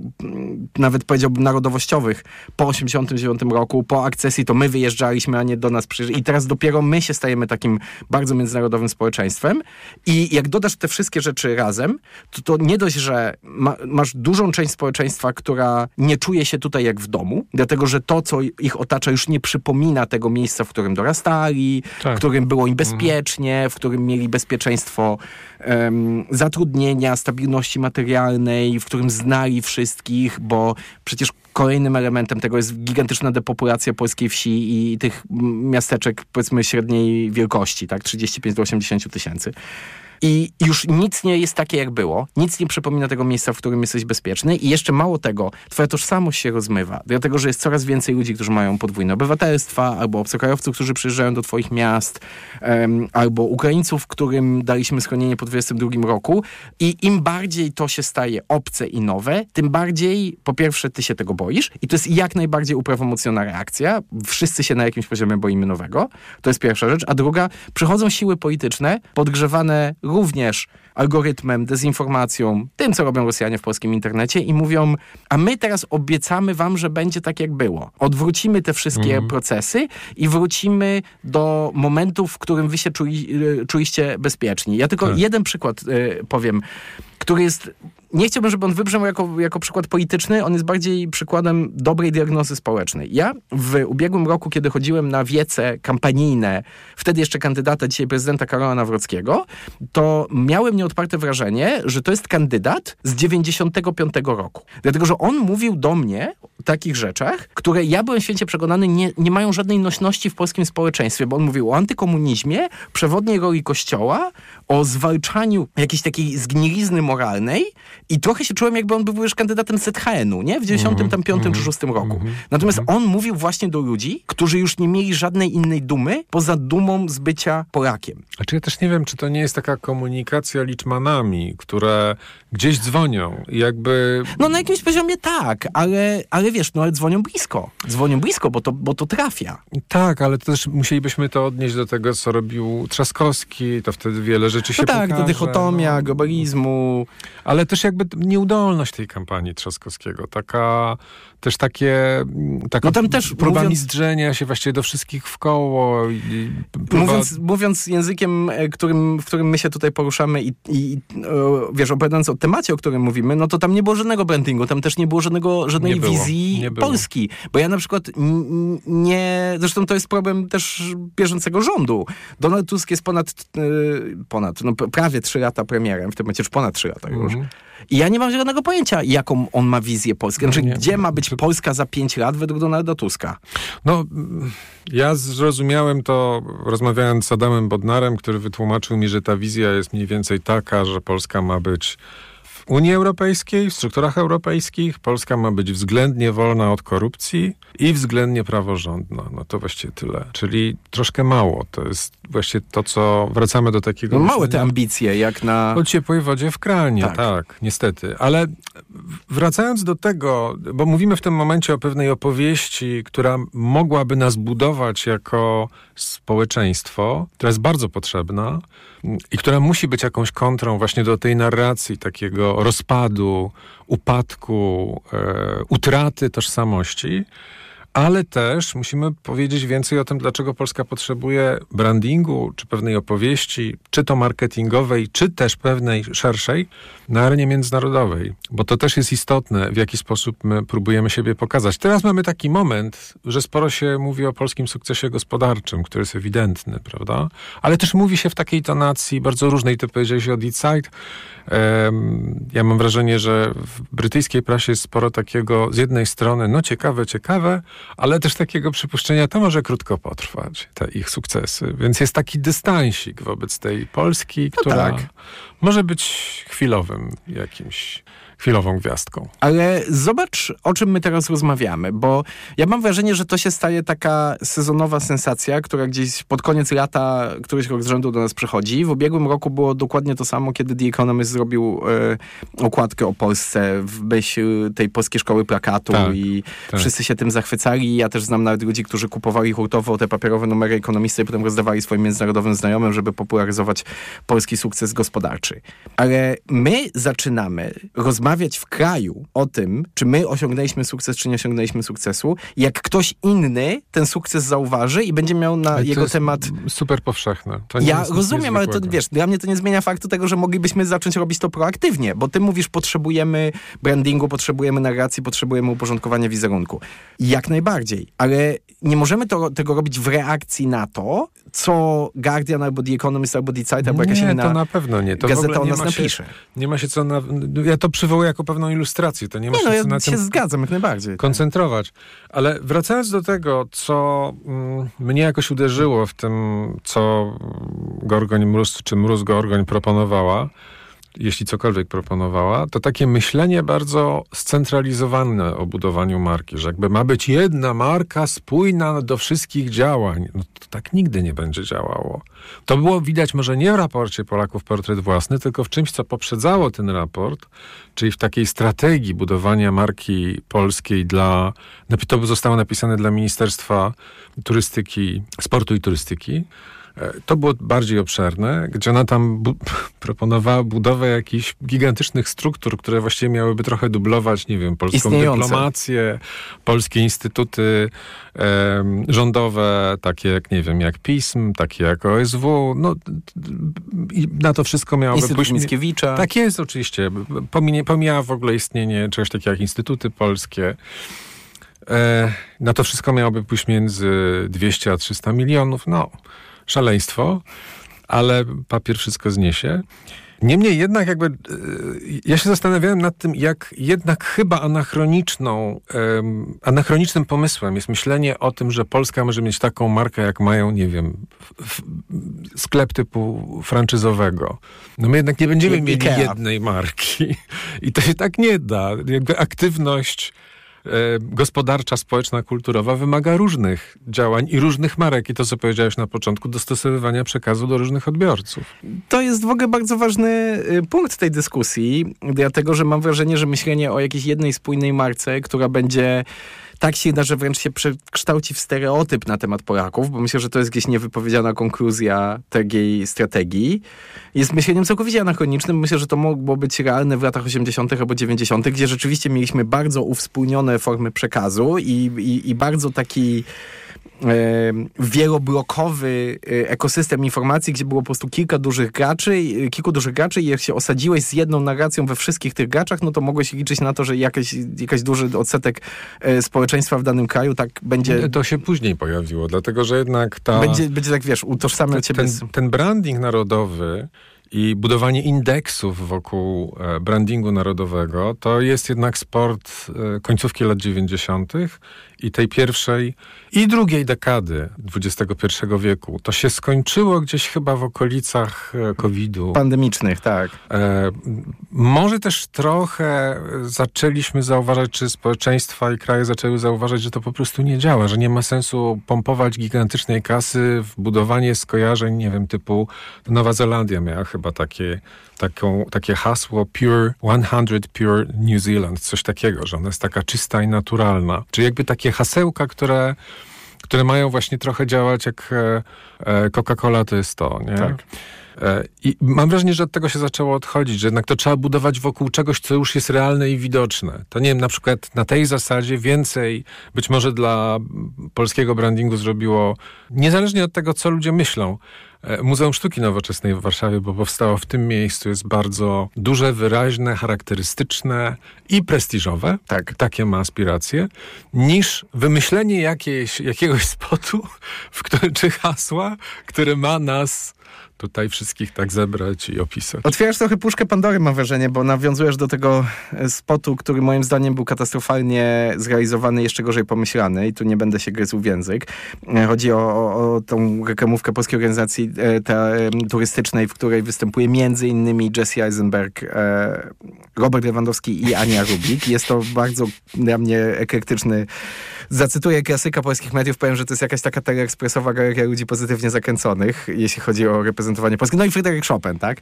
nawet powiedziałbym narodowościowych, po 89 roku, po akcesji to my wyjeżdżaliśmy, a nie do nas przyjeżdżali. I teraz dopiero my się stajemy takim bardzo międzynarodowym społeczeństwem. I jak dodasz te wszystkie rzeczy razem, to nie dość, że masz dużą część społeczeństwa, która nie czuje się tutaj jak w domu, dlatego że to, co ich otacza, już nie przypomina tego miejsca, w którym dorastali, w którym było im bezpiecznie, w którym mieli bezpieczeństwo zatrudnienia, stabilności materialnej, w którym znali wszystkich, bo przecież kolejnym elementem tego jest gigantyczna depopulacja polskiej wsi i tych miasteczek, powiedzmy, średniej wielkości, tak, 35 do 80 tysięcy. I już nic nie jest takie, jak było. Nic nie przypomina tego miejsca, w którym jesteś bezpieczny. I jeszcze mało tego, twoja tożsamość się rozmywa. Dlatego, że jest coraz więcej ludzi, którzy mają podwójne obywatelstwa, albo obcokrajowców, którzy przyjeżdżają do twoich miast, albo Ukraińców, którym daliśmy schronienie po 22 roku. I im bardziej to się staje obce i nowe, tym bardziej, po pierwsze, ty się tego boisz. I to jest jak najbardziej uprawomocniona reakcja. Wszyscy się na jakimś poziomie boimy nowego. To jest pierwsza rzecz. A druga, przychodzą siły polityczne, podgrzewane również algorytmem, dezinformacją, tym, co robią Rosjanie w polskim internecie i mówią, a my teraz obiecamy wam, że będzie tak, jak było. Odwrócimy te wszystkie procesy i wrócimy do momentu, w którym wy się czuliście bezpieczni. Ja tylko jeden przykład powiem, który jest... Nie chciałbym, żeby on wybrzmiał jako przykład polityczny, on jest bardziej przykładem dobrej diagnozy społecznej. Ja w ubiegłym roku, kiedy chodziłem na wiece kampanijne, wtedy jeszcze kandydata, dzisiaj prezydenta Karola Nawrockiego, to miałem nieodparte wrażenie, że to jest kandydat z 95 roku. Dlatego, że on mówił do mnie o takich rzeczach, które ja byłem święcie przekonany nie mają żadnej nośności w polskim społeczeństwie, bo on mówił o antykomunizmie, przewodniej roli Kościoła, o zwalczaniu jakiejś takiej zgnilizny moralnej i trochę się czułem, jakby on był już kandydatem ZHN-u, nie? W 95 czy 6 roku. Natomiast on mówił właśnie do ludzi, którzy już nie mieli żadnej innej dumy, poza dumą z bycia Polakiem. Znaczy ja też nie wiem, czy to nie jest taka komunikacja liczmanami, które gdzieś dzwonią i jakby... No na jakimś poziomie tak, ale wiesz, ale dzwonią blisko, bo to trafia. Tak, ale też musielibyśmy to odnieść do tego, co robił Trzaskowski, to wtedy wiele rzeczy się pokaże. Tak, to dychotomia, globalizmu. Ale też jakby nieudolność tej kampanii Trzaskowskiego, taka tam też próba mizdrzenia się właściwie do wszystkich wkoło. Mówiąc językiem, w którym my się tutaj poruszamy i wiesz, opowiadając o temacie, o którym mówimy, no to tam nie było żadnego brandingu, tam też nie było żadnej wizji Polski. Bo ja na przykład zresztą to jest problem też bieżącego rządu. Donald Tusk jest prawie 3 lata premierem, w tym momencie już ponad 3 lata już. I ja nie mam żadnego pojęcia, jaką on ma wizję Polski. Znaczy, gdzie ma być Polska za 5 lat według Donalda Tuska? No, ja zrozumiałem to, rozmawiając z Adamem Bodnarem, który wytłumaczył mi, że ta wizja jest mniej więcej taka, że Polska ma być w Unii Europejskiej, w strukturach europejskich Polska ma być względnie wolna od korupcji i względnie praworządna. No to właściwie tyle. Czyli troszkę mało. To jest właśnie to, co wracamy do takiego... No małe te ambicje, jak na... O ciepłej wodzie w kranie, tak, niestety. Ale wracając do tego, bo mówimy w tym momencie o pewnej opowieści, która mogłaby nas budować jako społeczeństwo, która jest bardzo potrzebna i która musi być jakąś kontrą właśnie do tej narracji takiego rozpadu, upadku, utraty tożsamości, ale też musimy powiedzieć więcej o tym, dlaczego Polska potrzebuje brandingu, czy pewnej opowieści, czy to marketingowej, czy też pewnej szerszej na arenie międzynarodowej. Bo to też jest istotne, w jaki sposób my próbujemy siebie pokazać. Teraz mamy taki moment, że sporo się mówi o polskim sukcesie gospodarczym, który jest ewidentny, prawda? Ale też mówi się w takiej tonacji bardzo różnej. Ty powiedziałeś o Deed Side. Ja mam wrażenie, że w brytyjskiej prasie jest sporo takiego, z jednej strony, no ciekawe, ale też takiego przypuszczenia, to może krótko potrwać, te ich sukcesy. Więc jest taki dystansik wobec tej Polski, która może być chwilową gwiazdką. Ale zobacz, o czym my teraz rozmawiamy, bo ja mam wrażenie, że to się staje taka sezonowa sensacja, która gdzieś pod koniec lata któryś rok z rzędu do nas przychodzi. W ubiegłym roku było dokładnie to samo, kiedy The Economist zrobił okładkę o Polsce w myśl tej polskiej szkoły plakatu i wszyscy się tym zachwycali. Ja też znam nawet ludzi, którzy kupowali hurtowo te papierowe numery Ekonomisty i potem rozdawali swoim międzynarodowym znajomym, żeby popularyzować polski sukces gospodarczy. Ale my zaczynamy rozmawiać w kraju o tym, czy my osiągnęliśmy sukces, czy nie osiągnęliśmy sukcesu, jak ktoś inny ten sukces zauważy i będzie miał na jego temat... super powszechne. Ja rozumiem, ale to wiesz, dla mnie to nie zmienia faktu tego, że moglibyśmy zacząć robić to proaktywnie, bo ty mówisz, potrzebujemy brandingu, potrzebujemy narracji, potrzebujemy uporządkowania wizerunku. Jak najbardziej, ale nie możemy tego robić w reakcji na to, co Guardian, albo The Economist, albo The Site, albo jakaś inna to na pewno nie. To gazeta o nas napisze. Nie ma się co... Ja to przywołuję jako pewną ilustrację. To nie ma się co na tym zgadzam, jak najbardziej. koncentrować. Ale wracając do tego, co mnie jakoś uderzyło w tym, co Gorgoń Mróz, czy Mróz Gorgoń proponowała, jeśli cokolwiek proponowała, to takie myślenie bardzo scentralizowane o budowaniu marki, że jakby ma być jedna marka spójna do wszystkich działań. No to tak nigdy nie będzie działało. To było widać może nie w raporcie Polaków Portret Własny, tylko w czymś, co poprzedzało ten raport, czyli w takiej strategii budowania marki polskiej to zostało napisane dla Ministerstwa Turystyki, Sportu i Turystyki. To było bardziej obszerne, gdzie ona tam proponowała budowę jakichś gigantycznych struktur, które właściwie miałyby trochę dublować, nie wiem, polską dyplomację, polskie instytuty rządowe, takie jak, nie wiem, jak PISM, takie jak OSW. No, i na to wszystko miałoby Instytut Mickiewicza. Tak jest, oczywiście. Pomijała w ogóle istnienie czegoś takiego jak instytuty polskie. Na to wszystko miałoby pójść między 200 a 300 milionów. No, szaleństwo, ale papier wszystko zniesie. Niemniej jednak ja się zastanawiałem nad tym, jak jednak chyba anachronicznym pomysłem jest myślenie o tym, że Polska może mieć taką markę, jak mają, nie wiem, sklep typu franczyzowego. No my jednak nie będziemy mieli jednej marki. I to się tak nie da. Jakby aktywność gospodarcza, społeczna, kulturowa wymaga różnych działań i różnych marek. I to, co powiedziałeś na początku, dostosowywania przekazu do różnych odbiorców. To jest w ogóle bardzo ważny punkt tej dyskusji, dlatego, że mam wrażenie, że myślenie o jakiejś jednej spójnej marce, która będzie tak silna, że wręcz się przekształci w stereotyp na temat Polaków, bo myślę, że to jest gdzieś niewypowiedziana konkluzja takiej strategii. Jest myśleniem całkowicie anachronicznym. Myślę, że to mogło być realne w latach 80. albo 90., gdzie rzeczywiście mieliśmy bardzo uwspólnione formy przekazu i bardzo taki wieloblokowy ekosystem informacji, gdzie było po prostu kilku dużych graczy i jak się osadziłeś z jedną narracją we wszystkich tych graczach, no to mogłeś liczyć na to, że jakiś duży odsetek społeczeństwa w danym kraju tak będzie... To się później pojawiło, dlatego że jednak Będzie tak, wiesz, utożsamiał ciebie... Ten branding narodowy i budowanie indeksów wokół brandingu narodowego to jest jednak sport końcówki lat 90. i tej pierwszej i drugiej dekady XXI wieku. To się skończyło gdzieś chyba w okolicach COVID-u. Pandemicznych, tak. Może też trochę zaczęliśmy zauważać, czy społeczeństwa i kraje zaczęły zauważać, że to po prostu nie działa, że nie ma sensu pompować gigantycznej kasy w budowanie skojarzeń, nie wiem, typu Nowa Zelandia miała chyba takie hasło Pure New Zealand, coś takiego, że ona jest taka czysta i naturalna. Czyli jakby takie hasełka, które mają właśnie trochę działać jak Coca-Cola, to jest to, nie? Tak. I mam wrażenie, że od tego się zaczęło odchodzić, że jednak to trzeba budować wokół czegoś, co już jest realne i widoczne. To nie wiem, na przykład na tej zasadzie więcej być może dla polskiego brandingu zrobiło, niezależnie od tego, co ludzie myślą, Muzeum Sztuki Nowoczesnej w Warszawie, bo powstało w tym miejscu, jest bardzo duże, wyraźne, charakterystyczne i prestiżowe, tak, takie ma aspiracje, niż wymyślenie jakiegoś spotu, czy hasła, które ma nas tutaj wszystkich tak zebrać i opisać. Otwierasz trochę puszkę Pandory, mam wrażenie, bo nawiązujesz do tego spotu, który moim zdaniem był katastrofalnie zrealizowany, jeszcze gorzej pomyślany i tu nie będę się gryzł w język. Chodzi o tą reklamówkę Polskiej Organizacji Turystycznej, w której występuje między innymi Jesse Eisenberg, Robert Lewandowski i Ania Rubik. Jest to bardzo dla mnie eklektyczny, zacytuję klasyka polskich mediów, powiem, że to jest jakaś taka teleekspresowa galeria ludzi pozytywnie zakręconych, jeśli chodzi o reprezentowanie Polski. No i Fryderyk Chopin, tak?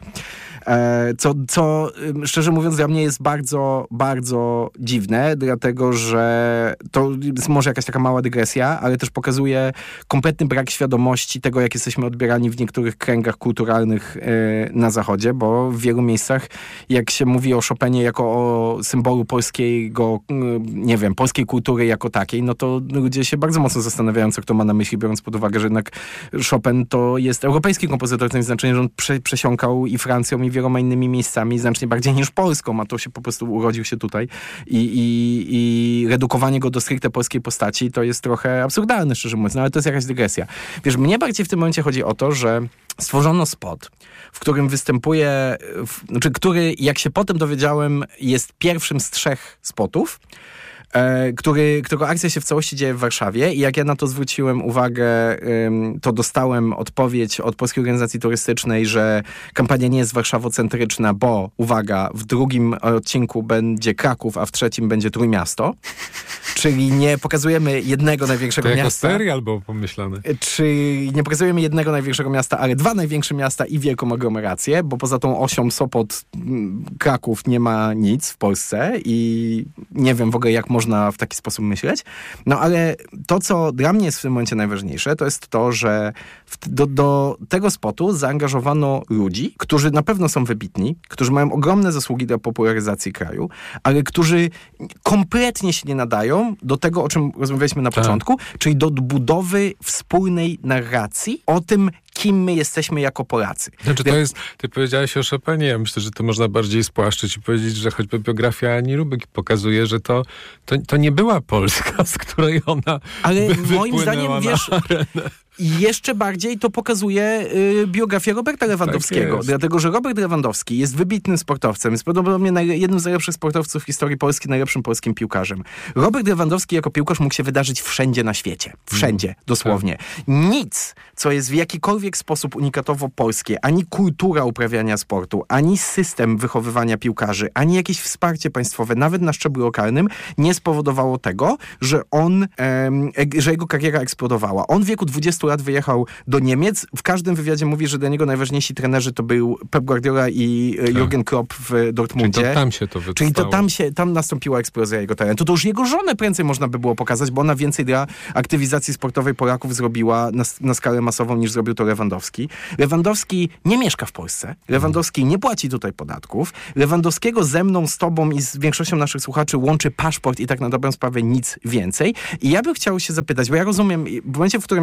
Co szczerze mówiąc dla mnie jest bardzo, bardzo dziwne, dlatego że to jest może jakaś taka mała dygresja, ale też pokazuje kompletny brak świadomości tego, jak jesteśmy odbierani w niektórych kręgach kulturalnych na Zachodzie, bo w wielu miejscach, jak się mówi o Chopinie jako o symbolu polskiego, nie wiem, polskiej kultury jako takiej, no to ludzie się bardzo mocno zastanawiają, co kto ma na myśli, biorąc pod uwagę, że jednak Chopin to jest europejski kompozytor, w tym znaczeniu, że on przesiąkał i Francją, i wieloma innymi miejscami znacznie bardziej niż Polską, a to się po prostu urodził się tutaj i redukowanie go do stricte polskiej postaci to jest trochę absurdalne, szczerze mówiąc, no ale to jest jakaś dygresja. Wiesz, mnie bardziej w tym momencie chodzi o to, że stworzono spot, w którym występuje, który, jak się potem dowiedziałem, jest pierwszym z 3 spotów, którego akcja się w całości dzieje w Warszawie i jak ja na to zwróciłem uwagę, to dostałem odpowiedź od Polskiej Organizacji Turystycznej, że kampania nie jest warszawocentryczna, bo, uwaga, w drugim odcinku będzie Kraków, a w trzecim będzie Trójmiasto. Czyli nie pokazujemy jednego największego to jako miasta. serial było pomyślane. Czyli nie pokazujemy jednego największego miasta, ale 2 największe miasta i wielką aglomerację, bo poza tą osią Sopot, Kraków nie ma nic w Polsce i nie wiem w ogóle, jak można w taki sposób myśleć. No ale to, co dla mnie jest w tym momencie najważniejsze, to jest to, że do tego spotu zaangażowano ludzi, którzy na pewno są wybitni, którzy mają ogromne zasługi dla popularyzacji kraju, ale którzy kompletnie się nie nadają do tego, o czym rozmawialiśmy na początku, czyli do budowy wspólnej narracji o tym, kim my jesteśmy jako Polacy. Znaczy to jest, ty powiedziałeś o Chopinie, ja myślę, że to można bardziej spłaszczyć i powiedzieć, że choćby biografia Ani Rubik pokazuje, że to nie była Polska, z której ona ale moim zdaniem, wiesz, jeszcze bardziej to pokazuje biografię Roberta Lewandowskiego. Tak, dlatego, że Robert Lewandowski jest wybitnym sportowcem. Jest prawdopodobnie jednym z najlepszych sportowców w historii Polski, najlepszym polskim piłkarzem. Robert Lewandowski jako piłkarz mógł się wydarzyć wszędzie na świecie. Wszędzie, dosłownie. Nic, co jest w jakikolwiek sposób unikatowo polskie, ani kultura uprawiania sportu, ani system wychowywania piłkarzy, ani jakieś wsparcie państwowe, nawet na szczeblu lokalnym, nie spowodowało tego, że że jego kariera eksplodowała. On w wieku 20 lat wyjechał do Niemiec. W każdym wywiadzie mówi, że dla niego najważniejsi trenerzy to był Pep Guardiola i Jurgen Klopp w Dortmundzie. Czyli to tam się to wytrwało. Czyli to tam nastąpiła eksplozja jego talentu. To już jego żonę prędzej można by było pokazać, bo ona więcej dla aktywizacji sportowej Polaków zrobiła na skalę masową niż zrobił to Lewandowski. Lewandowski nie mieszka w Polsce. Lewandowski nie płaci tutaj podatków. Lewandowskiego ze mną, z tobą i z większością naszych słuchaczy łączy paszport i tak na dobrą sprawę nic więcej. I ja bym chciał się zapytać, bo ja rozumiem, w momencie, w którym ja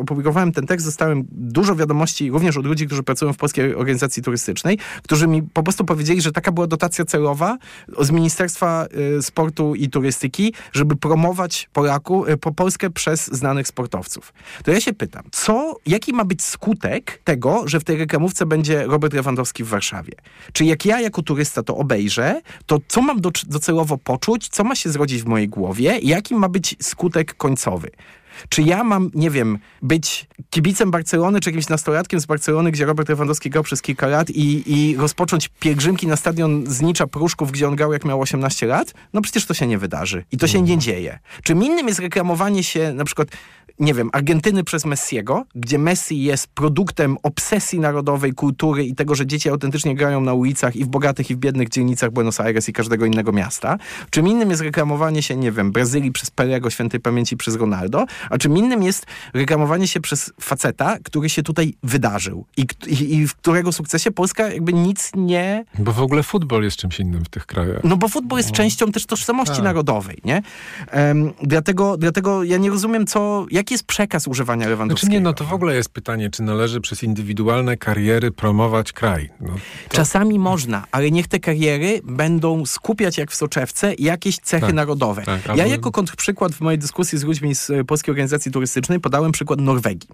opublikowałem ten tekst, dostałem dużo wiadomości również od ludzi, którzy pracują w Polskiej Organizacji Turystycznej, którzy mi po prostu powiedzieli, że taka była dotacja celowa z Ministerstwa Sportu i Turystyki, żeby promować Polskę przez znanych sportowców. To ja się pytam, jaki ma być skutek tego, że w tej reklamówce będzie Robert Lewandowski w Warszawie? Czy jak ja jako turysta to obejrzę, to co mam docelowo poczuć, co ma się zrodzić w mojej głowie i jaki ma być skutek końcowy? Czy ja mam, nie wiem, być kibicem Barcelony, czy jakimś nastolatkiem z Barcelony, gdzie Robert Lewandowski grał przez kilka lat i rozpocząć pielgrzymki na stadion Znicza Pruszków, gdzie on grał jak miał 18 lat? No przecież to się nie wydarzy. I to się nie dzieje. Czym innym jest reklamowanie się na przykład, nie wiem, Argentyny przez Messiego, gdzie Messi jest produktem obsesji narodowej, kultury i tego, że dzieci autentycznie grają na ulicach i w bogatych i w biednych dzielnicach Buenos Aires i każdego innego miasta. Czym innym jest reklamowanie się, nie wiem, Brazylii przez Pelego, świętej pamięci przez Ronaldo, a czym innym jest reklamowanie się przez faceta, który się tutaj wydarzył i w którego sukcesie Polska jakby nic nie... Bo w ogóle futbol jest czymś innym w tych krajach. No bo futbol jest częścią też tożsamości narodowej, nie? Dlatego ja nie rozumiem, jaki jest przekaz używania Lewandowskiego. Znaczy nie, no to w ogóle jest pytanie, czy należy przez indywidualne kariery promować kraj. Czasami można, ale niech te kariery będą skupiać jak w soczewce jakieś cechy narodowe. Tak, ja jako kontrprzykład w mojej dyskusji z ludźmi z Polskiej Organizacji Turystycznej podałem przykład Norwegii.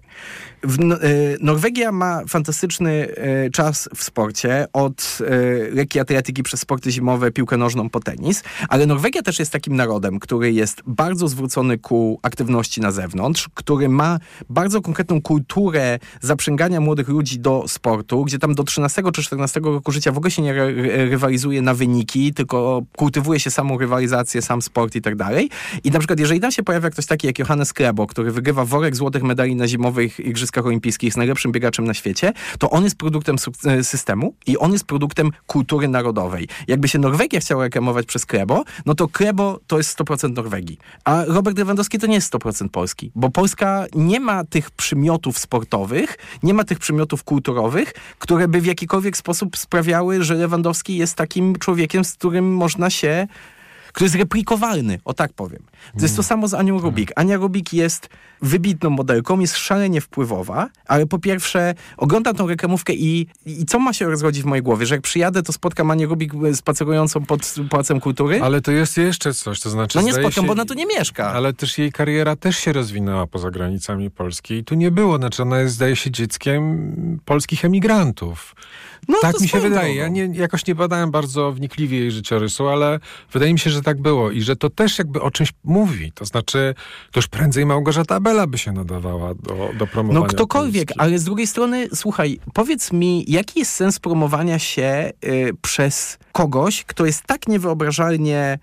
Norwegia ma fantastyczny czas w sporcie, od lekkiej atletyki przez sporty zimowe, piłkę nożną po tenis, ale Norwegia też jest takim narodem, który jest bardzo zwrócony ku aktywności na zewnątrz, który ma bardzo konkretną kulturę zaprzęgania młodych ludzi do sportu, gdzie tam do 13 czy 14 roku życia w ogóle się nie rywalizuje na wyniki, tylko kultywuje się samą rywalizację, sam sport i tak dalej. I na przykład jeżeli tam się pojawia ktoś taki jak Johannes Krebo, który wygrywa worek złotych medali na zimowych Igrzyskach Olimpijskich, jest najlepszym biegaczem na świecie, to on jest produktem systemu i on jest produktem kultury narodowej. Jakby się Norwegia chciała reklamować przez Krebo, no to Krebo to jest 100% Norwegii. A Robert Lewandowski to nie jest 100% Polski, bo Polska nie ma tych przymiotów sportowych, nie ma tych przymiotów kulturowych, które by w jakikolwiek sposób sprawiały, że Lewandowski jest takim człowiekiem, z którym można się... który jest replikowalny, o tak powiem. To jest to samo z Anią Rubik. Ania Rubik jest wybitną modelką, jest szalenie wpływowa, ale po pierwsze oglądam tą reklamówkę i co ma się rozchodzić w mojej głowie, że jak przyjadę, to spotkam Anię Rubik spacerującą pod Pałacem Kultury? Ale to jest jeszcze coś, to znaczy... No nie spotkam, bo ona tu nie mieszka. Ale też jej kariera też się rozwinęła poza granicami Polski i tu nie było, znaczy ona jest, zdaje się, dzieckiem polskich emigrantów. No, tak mi się wydaje. Ja jakoś nie badałem bardzo wnikliwie jej życiorysu, ale wydaje mi się, że tak było i że to też jakby o czymś mówi. To znaczy, to już prędzej Małgorzata Bela by się nadawała do promowania. No ktokolwiek, Polski. Ale z drugiej strony, słuchaj, powiedz mi, jaki jest sens promowania się przez kogoś, kto jest tak niewyobrażalnie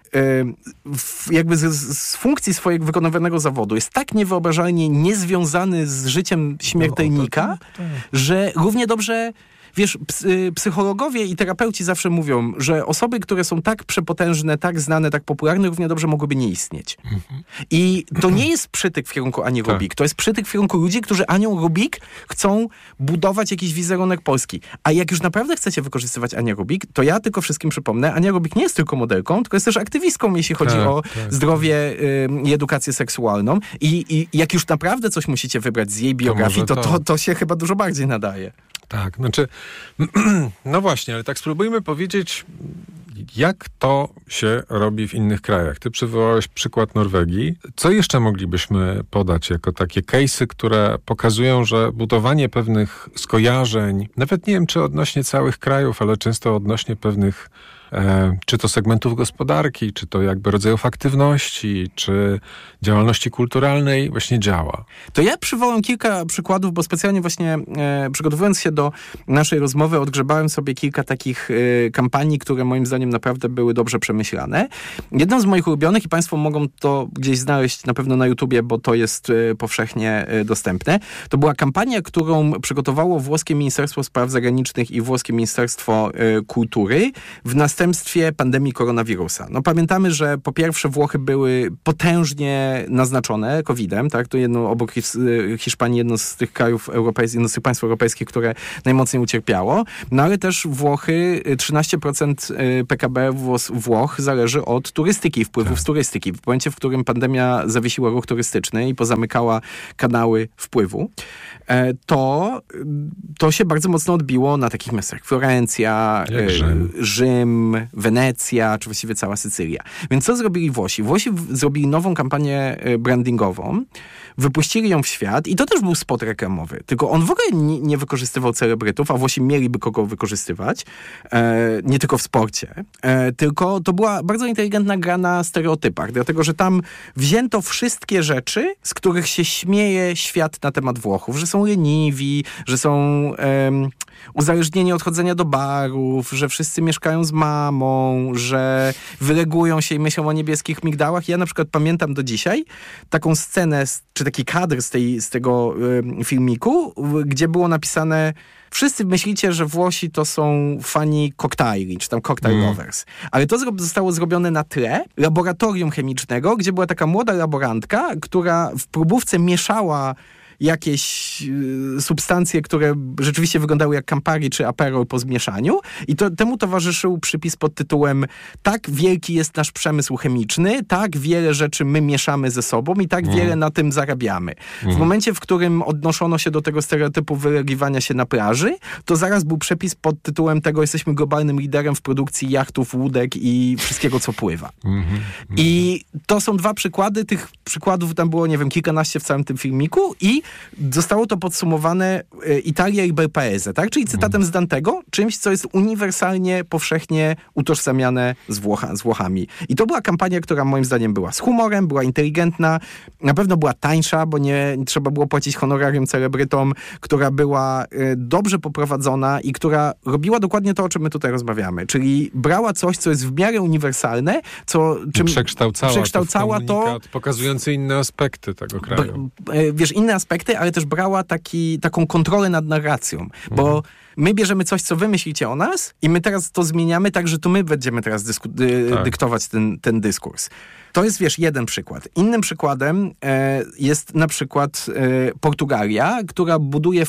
jakby z funkcji swojego wykonywanego zawodu, jest tak niewyobrażalnie niezwiązany z życiem śmiertelnika, że równie dobrze... Wiesz, psychologowie i terapeuci zawsze mówią, że osoby, które są tak przepotężne, tak znane, tak popularne, równie dobrze mogłyby nie istnieć. I to nie jest przytyk w kierunku Ani Rubik. To jest przytyk w kierunku ludzi, którzy Anią Rubik chcą budować jakiś wizerunek Polski. A jak już naprawdę chcecie wykorzystywać Anię Rubik, to ja tylko wszystkim przypomnę, Ania Rubik nie jest tylko modelką, tylko jest też aktywistką, jeśli chodzi o zdrowie i edukację seksualną. I jak już naprawdę coś musicie wybrać z jej biografii, to się chyba dużo bardziej nadaje. Tak, znaczy, no właśnie, ale tak spróbujmy powiedzieć, jak to się robi w innych krajach. Ty przywołałeś przykład Norwegii. Co jeszcze moglibyśmy podać jako takie case'y, które pokazują, że budowanie pewnych skojarzeń, nawet nie wiem, czy odnośnie całych krajów, ale często odnośnie pewnych czy to segmentów gospodarki, czy to jakby rodzajów aktywności, czy działalności kulturalnej właśnie działa. To ja przywołam kilka przykładów, bo specjalnie właśnie przygotowując się do naszej rozmowy odgrzebałem sobie kilka takich kampanii, które moim zdaniem naprawdę były dobrze przemyślane. Jedną z moich ulubionych i Państwo mogą to gdzieś znaleźć na pewno na YouTubie, bo to jest powszechnie dostępne. To była kampania, którą przygotowało włoskie Ministerstwo Spraw Zagranicznych i włoskie Ministerstwo Kultury w następnym następstwie pandemii koronawirusa. No pamiętamy, że po pierwsze Włochy były potężnie naznaczone COVID-em, tak? To obok Hiszpanii jedno z tych krajów europejskich, jedno z tych państw europejskich, które najmocniej ucierpiało. No ale też Włochy, 13% PKB Włoch zależy od turystyki, wpływów z turystyki. W momencie, w którym pandemia zawiesiła ruch turystyczny i pozamykała kanały wpływu, to się bardzo mocno odbiło na takich miastach jak Florencja, Rzym, Wenecja, czy właściwie cała Sycylia. Więc co zrobili Włosi? Włosi zrobili nową kampanię brandingową, wypuścili ją w świat i to też był spot reklamowy. Tylko on w ogóle nie wykorzystywał celebrytów, a Włosi mieliby kogo wykorzystywać, nie tylko w sporcie, tylko to była bardzo inteligentna gra na stereotypach, dlatego że tam wzięto wszystkie rzeczy, z których się śmieje świat na temat Włochów, że są leniwi, że są uzależnieni od chodzenia do barów, że wszyscy mieszkają z mamą, że wylegują się i myślą o niebieskich migdałach. Ja na przykład pamiętam do dzisiaj taką scenę, czy taki kadr z tego filmiku, gdzie było napisane: wszyscy myślicie, że Włosi to są fani koktajli, czy tam cocktail lovers. Ale to zostało zrobione na tle laboratorium chemicznego, gdzie była taka młoda laborantka, która w próbówce mieszała jakieś substancje, które rzeczywiście wyglądały jak Campari czy Aperol po zmieszaniu i temu towarzyszył przypis pod tytułem: tak wielki jest nasz przemysł chemiczny, tak wiele rzeczy my mieszamy ze sobą i tak wiele na tym zarabiamy. W momencie, w którym odnoszono się do tego stereotypu wylegiwania się na plaży, to zaraz był przepis pod tytułem tego: jesteśmy globalnym liderem w produkcji jachtów, łódek i wszystkiego, co pływa. I to są dwa przykłady. Tych przykładów tam było, nie wiem, kilkanaście w całym tym filmiku i zostało to podsumowane Italia i bel paese, tak? Czyli cytatem z Dantego, czymś, co jest uniwersalnie, powszechnie utożsamiane z Włochami. I to była kampania, która moim zdaniem była z humorem, była inteligentna, na pewno była tańsza, bo nie trzeba było płacić honorarium celebrytom, która była dobrze poprowadzona i która robiła dokładnie to, o czym my tutaj rozmawiamy. Czyli brała coś, co jest w miarę uniwersalne, czym przekształcała to, pokazujący inne aspekty tego kraju. Inne aspekty, ale też brała taką kontrolę nad narracją, bo my bierzemy coś, co wy myślicie o nas i my teraz to zmieniamy tak, że to my będziemy teraz dyktować ten dyskurs. To jest, jeden przykład. Innym przykładem jest na przykład Portugalia, która buduje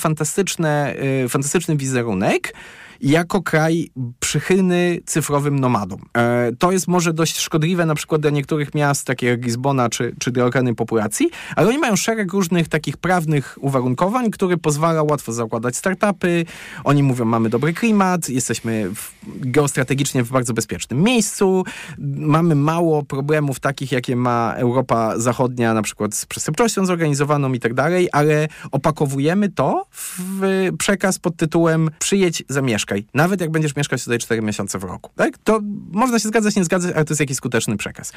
fantastyczny wizerunek jako kraj przychylny cyfrowym nomadom. To jest może dość szkodliwe na przykład dla niektórych miast, takich jak Lizbona czy dla lokalnej populacji, ale oni mają szereg różnych takich prawnych uwarunkowań, które pozwala łatwo zakładać startupy. Oni mówią: mamy dobry klimat, jesteśmy geostrategicznie w bardzo bezpiecznym miejscu, mamy mało problemów takich, jakie ma Europa Zachodnia, na przykład z przestępczością zorganizowaną i tak dalej, ale opakowujemy to w przekaz pod tytułem: przyjedź, zamieszkaj. Nawet jak będziesz mieszkać tutaj 4 miesiące w roku. Tak? To można się zgadzać, nie zgadzać, ale to jest jakiś skuteczny przekaz.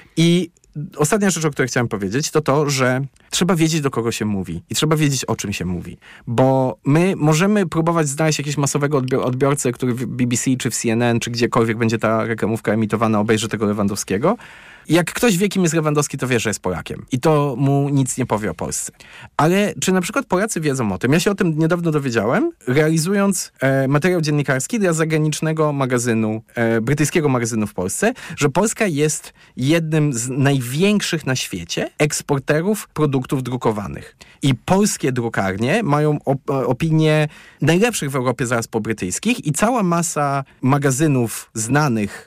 I ostatnia rzecz, o której chciałem powiedzieć, to, że trzeba wiedzieć, do kogo się mówi i trzeba wiedzieć, o czym się mówi. Bo my możemy próbować znaleźć jakiegoś masowego odbiorcę, który w BBC, czy w CNN, czy gdziekolwiek będzie ta reklamówka emitowana, obejrzy tego Lewandowskiego. Jak ktoś wie, kim jest Lewandowski, to wie, że jest Polakiem. I to mu nic nie powie o Polsce. Ale czy na przykład Polacy wiedzą o tym? Ja się o tym niedawno dowiedziałem, realizując materiał dziennikarski dla zagranicznego magazynu, brytyjskiego magazynu w Polsce, że Polska jest jednym z największych na świecie eksporterów produktów drukowanych. I polskie drukarnie mają opinię najlepszych w Europie zaraz po brytyjskich i cała masa magazynów znanych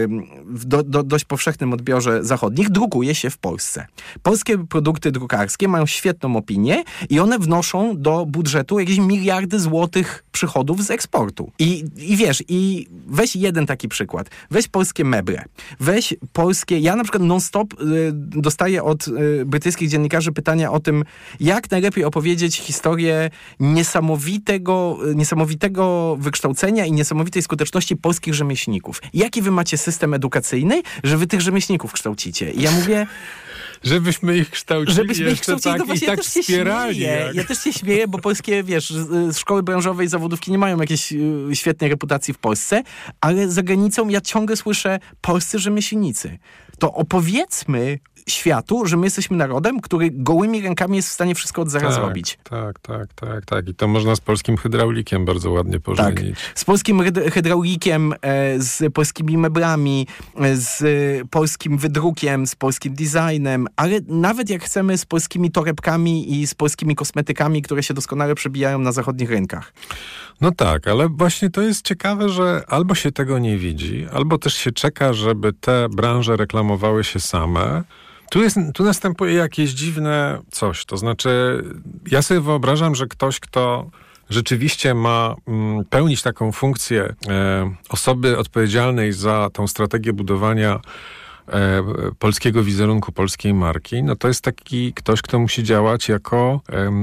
w dość powszechnym odbiorze zachodnich drukuje się w Polsce. Polskie produkty drukarskie mają świetną opinię i one wnoszą do budżetu jakieś miliardy złotych przychodów z eksportu. I weź jeden taki przykład. Weź polskie meble. Weź polskie... Ja na przykład non-stop dostaję od brytyjskich dziennikarzy pytania o tym, jak najlepiej opowiedzieć historię niesamowitego wykształcenia i niesamowitej skuteczności polskich rzemieślników. Jaki wy macie system edukacyjny, że wy tych rzemieślników kształcicie? I ja mówię... Żebyśmy ich kształcili, to właśnie ja też wspierali. Ja też się śmieję, bo polskie, szkoły branżowe i zawodówki nie mają jakiejś świetnej reputacji w Polsce, ale za granicą ja ciągle słyszę polscy rzemieślnicy. to opowiedzmy światu, że my jesteśmy narodem, który gołymi rękami jest w stanie wszystko od zera zrobić. Tak. I to można z polskim hydraulikiem bardzo ładnie pożenić. Tak. Z polskim hydraulikiem, z polskimi meblami, z polskim wydrukiem, z polskim designem, ale nawet jak chcemy z polskimi torebkami i z polskimi kosmetykami, które się doskonale przebijają na zachodnich rynkach. No tak, ale właśnie to jest ciekawe, że albo się tego nie widzi, albo też się czeka, żeby te branże reklamowały się same. Tu następuje jakieś dziwne coś. To znaczy, ja sobie wyobrażam, że ktoś, kto rzeczywiście ma pełnić taką funkcję osoby odpowiedzialnej za tą strategię budowania polskiego wizerunku, polskiej marki, no to jest taki ktoś, kto musi działać jako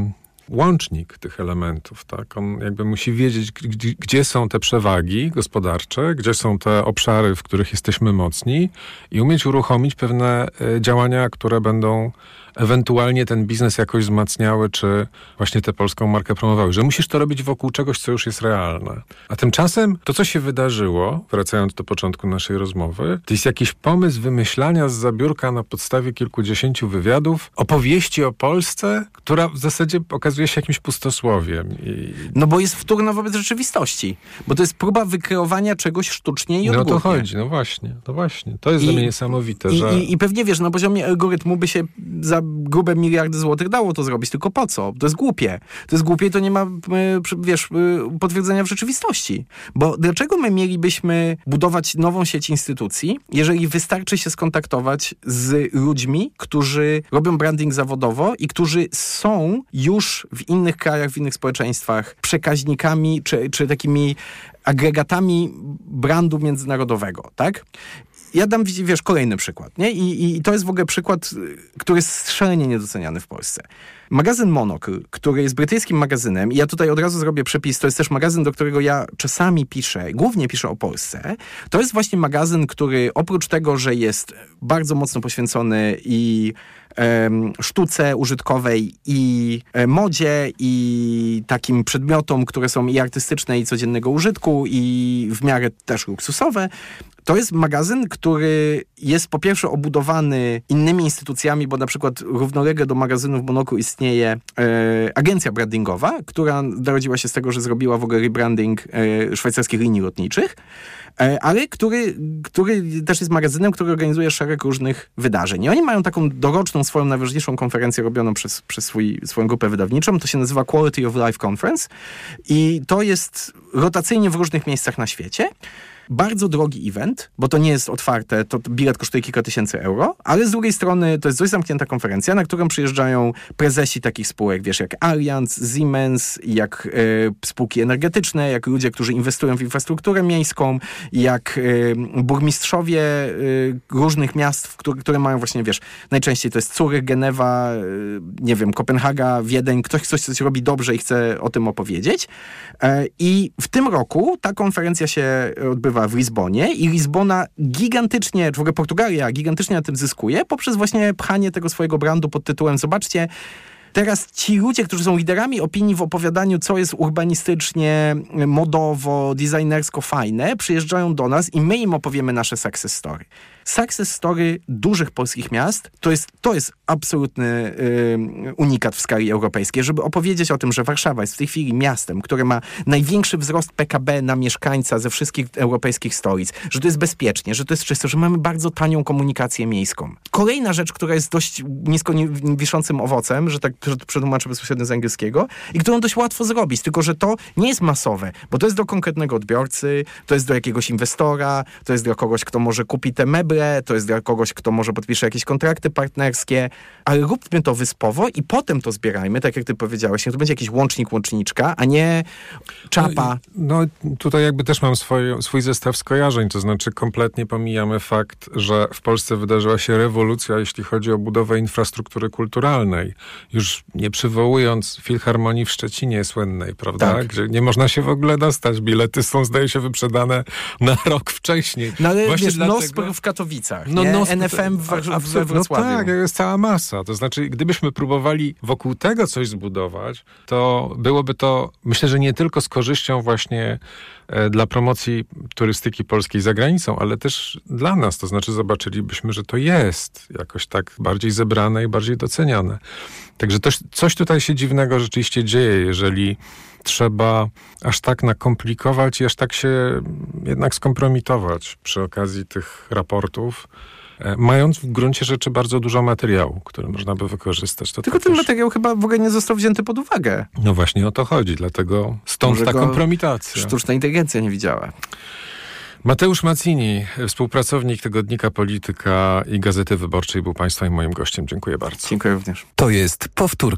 łącznik tych elementów, tak? On jakby musi wiedzieć, gdzie są te przewagi gospodarcze, gdzie są te obszary, w których jesteśmy mocni i umieć uruchomić pewne działania, które będą ewentualnie ten biznes jakoś wzmacniały, czy właśnie tę polską markę promowały. Że musisz to robić wokół czegoś, co już jest realne. A tymczasem to, co się wydarzyło, wracając do początku naszej rozmowy, to jest jakiś pomysł wymyślania z zabiórka na podstawie kilkudziesięciu wywiadów opowieści o Polsce, która w zasadzie okazuje się jakimś pustosłowiem. No bo jest wtórna wobec rzeczywistości. Bo to jest próba wykreowania czegoś sztucznie i odgórnie. No to chodzi, no właśnie. To jest dla mnie niesamowite, że... I pewnie wiesz, na poziomie algorytmu by się za grube miliardy złotych dało to zrobić, tylko po co? To jest głupie. To jest głupie i to nie ma, wiesz, potwierdzenia w rzeczywistości. Bo dlaczego my mielibyśmy budować nową sieć instytucji, jeżeli wystarczy się skontaktować z ludźmi, którzy robią branding zawodowo i którzy są już w innych krajach, w innych społeczeństwach przekaźnikami, czy takimi agregatami brandu międzynarodowego, tak? Ja dam, wiesz, kolejny przykład, nie? I to jest w ogóle przykład, który jest szalenie niedoceniany w Polsce. Magazyn Monocle, który jest brytyjskim magazynem, i ja tutaj od razu zrobię przepis, to jest też magazyn, do którego ja czasami piszę, głównie piszę o Polsce. To jest właśnie magazyn, który oprócz tego, że jest bardzo mocno poświęcony i sztuce użytkowej, i modzie, i takim przedmiotom, które są i artystyczne, i codziennego użytku, i w miarę też luksusowe. To jest magazyn, który jest po pierwsze obudowany innymi instytucjami, bo na przykład równolegle do magazynów Monocle istnieje agencja brandingowa, która narodziła się z tego, że zrobiła w ogóle rebranding szwajcarskich linii lotniczych, ale który też jest magazynem, który organizuje szereg różnych wydarzeń. I oni mają taką doroczną, swoją najważniejszą konferencję robioną przez swoją grupę wydawniczą. To się nazywa Quality of Life Conference i to jest rotacyjnie w różnych miejscach na świecie. Bardzo drogi event, bo to nie jest otwarte, to bilet kosztuje kilka tysięcy euro, ale z drugiej strony to jest dość zamknięta konferencja, na którą przyjeżdżają prezesi takich spółek, wiesz, jak Allianz, Siemens, jak spółki energetyczne, jak ludzie, którzy inwestują w infrastrukturę miejską, jak burmistrzowie różnych miast, które mają właśnie, wiesz, najczęściej to jest Zurych, Genewa, nie wiem, Kopenhaga, Wiedeń, ktoś coś robi dobrze i chce o tym opowiedzieć. I w tym roku ta konferencja się odbywa w Lizbonie i Lizbona gigantycznie, w ogóle Portugalia gigantycznie na tym zyskuje poprzez właśnie pchanie tego swojego brandu pod tytułem zobaczcie, teraz ci ludzie, którzy są liderami opinii w opowiadaniu, co jest urbanistycznie, modowo, designersko fajne, przyjeżdżają do nas i my im opowiemy nasze success story. Success story dużych polskich miast to jest absolutny unikat w skali europejskiej, żeby opowiedzieć o tym, że Warszawa jest w tej chwili miastem, które ma największy wzrost PKB na mieszkańca ze wszystkich europejskich stolic, że to jest bezpiecznie, że to jest czysto, że mamy bardzo tanią komunikację miejską. Kolejna rzecz, która jest dość nisko wiszącym owocem, że tak przetłumaczę bezpośrednio z angielskiego, i którą dość łatwo zrobić, tylko że to nie jest masowe, bo to jest do konkretnego odbiorcy, to jest do jakiegoś inwestora, to jest do kogoś, kto może kupi te meble, to jest dla kogoś, kto może podpisze jakieś kontrakty partnerskie, ale róbmy to wyspowo i potem to zbierajmy, tak jak ty powiedziałeś. To będzie jakiś łącznik-łączniczka, a nie czapa. No tutaj jakby też mam swój zestaw skojarzeń, to znaczy kompletnie pomijamy fakt, że w Polsce wydarzyła się rewolucja, jeśli chodzi o budowę infrastruktury kulturalnej. Już nie przywołując Filharmonii w Szczecinie słynnej, prawda? Tak. Gdzie nie można się w ogóle dostać. Bilety są, zdaje się, wyprzedane na rok wcześniej. No ale właśnie wiesz, dlatego... w Katowicach, NFM we Wrocławiu. No tak, jest cała masa. To znaczy, gdybyśmy próbowali wokół tego coś zbudować, to byłoby to, myślę, że nie tylko z korzyścią właśnie dla promocji turystyki polskiej za granicą, ale też dla nas, to znaczy zobaczylibyśmy, że to jest jakoś tak bardziej zebrane i bardziej doceniane. Także coś tutaj się dziwnego rzeczywiście dzieje, jeżeli trzeba aż tak nakomplikować i aż tak się jednak skompromitować przy okazji tych raportów, mając w gruncie rzeczy bardzo dużo materiału, który można by wykorzystać. Tylko ten materiał chyba w ogóle nie został wzięty pod uwagę. No właśnie o to chodzi, dlatego stąd Może ta kompromitacja. Sztuczna inteligencja nie widziała. Mateusz Mazzini, współpracownik tygodnika Polityka i Gazety Wyborczej, był Państwa i moim gościem. Dziękuję bardzo. Dziękuję również. To jest powtórka.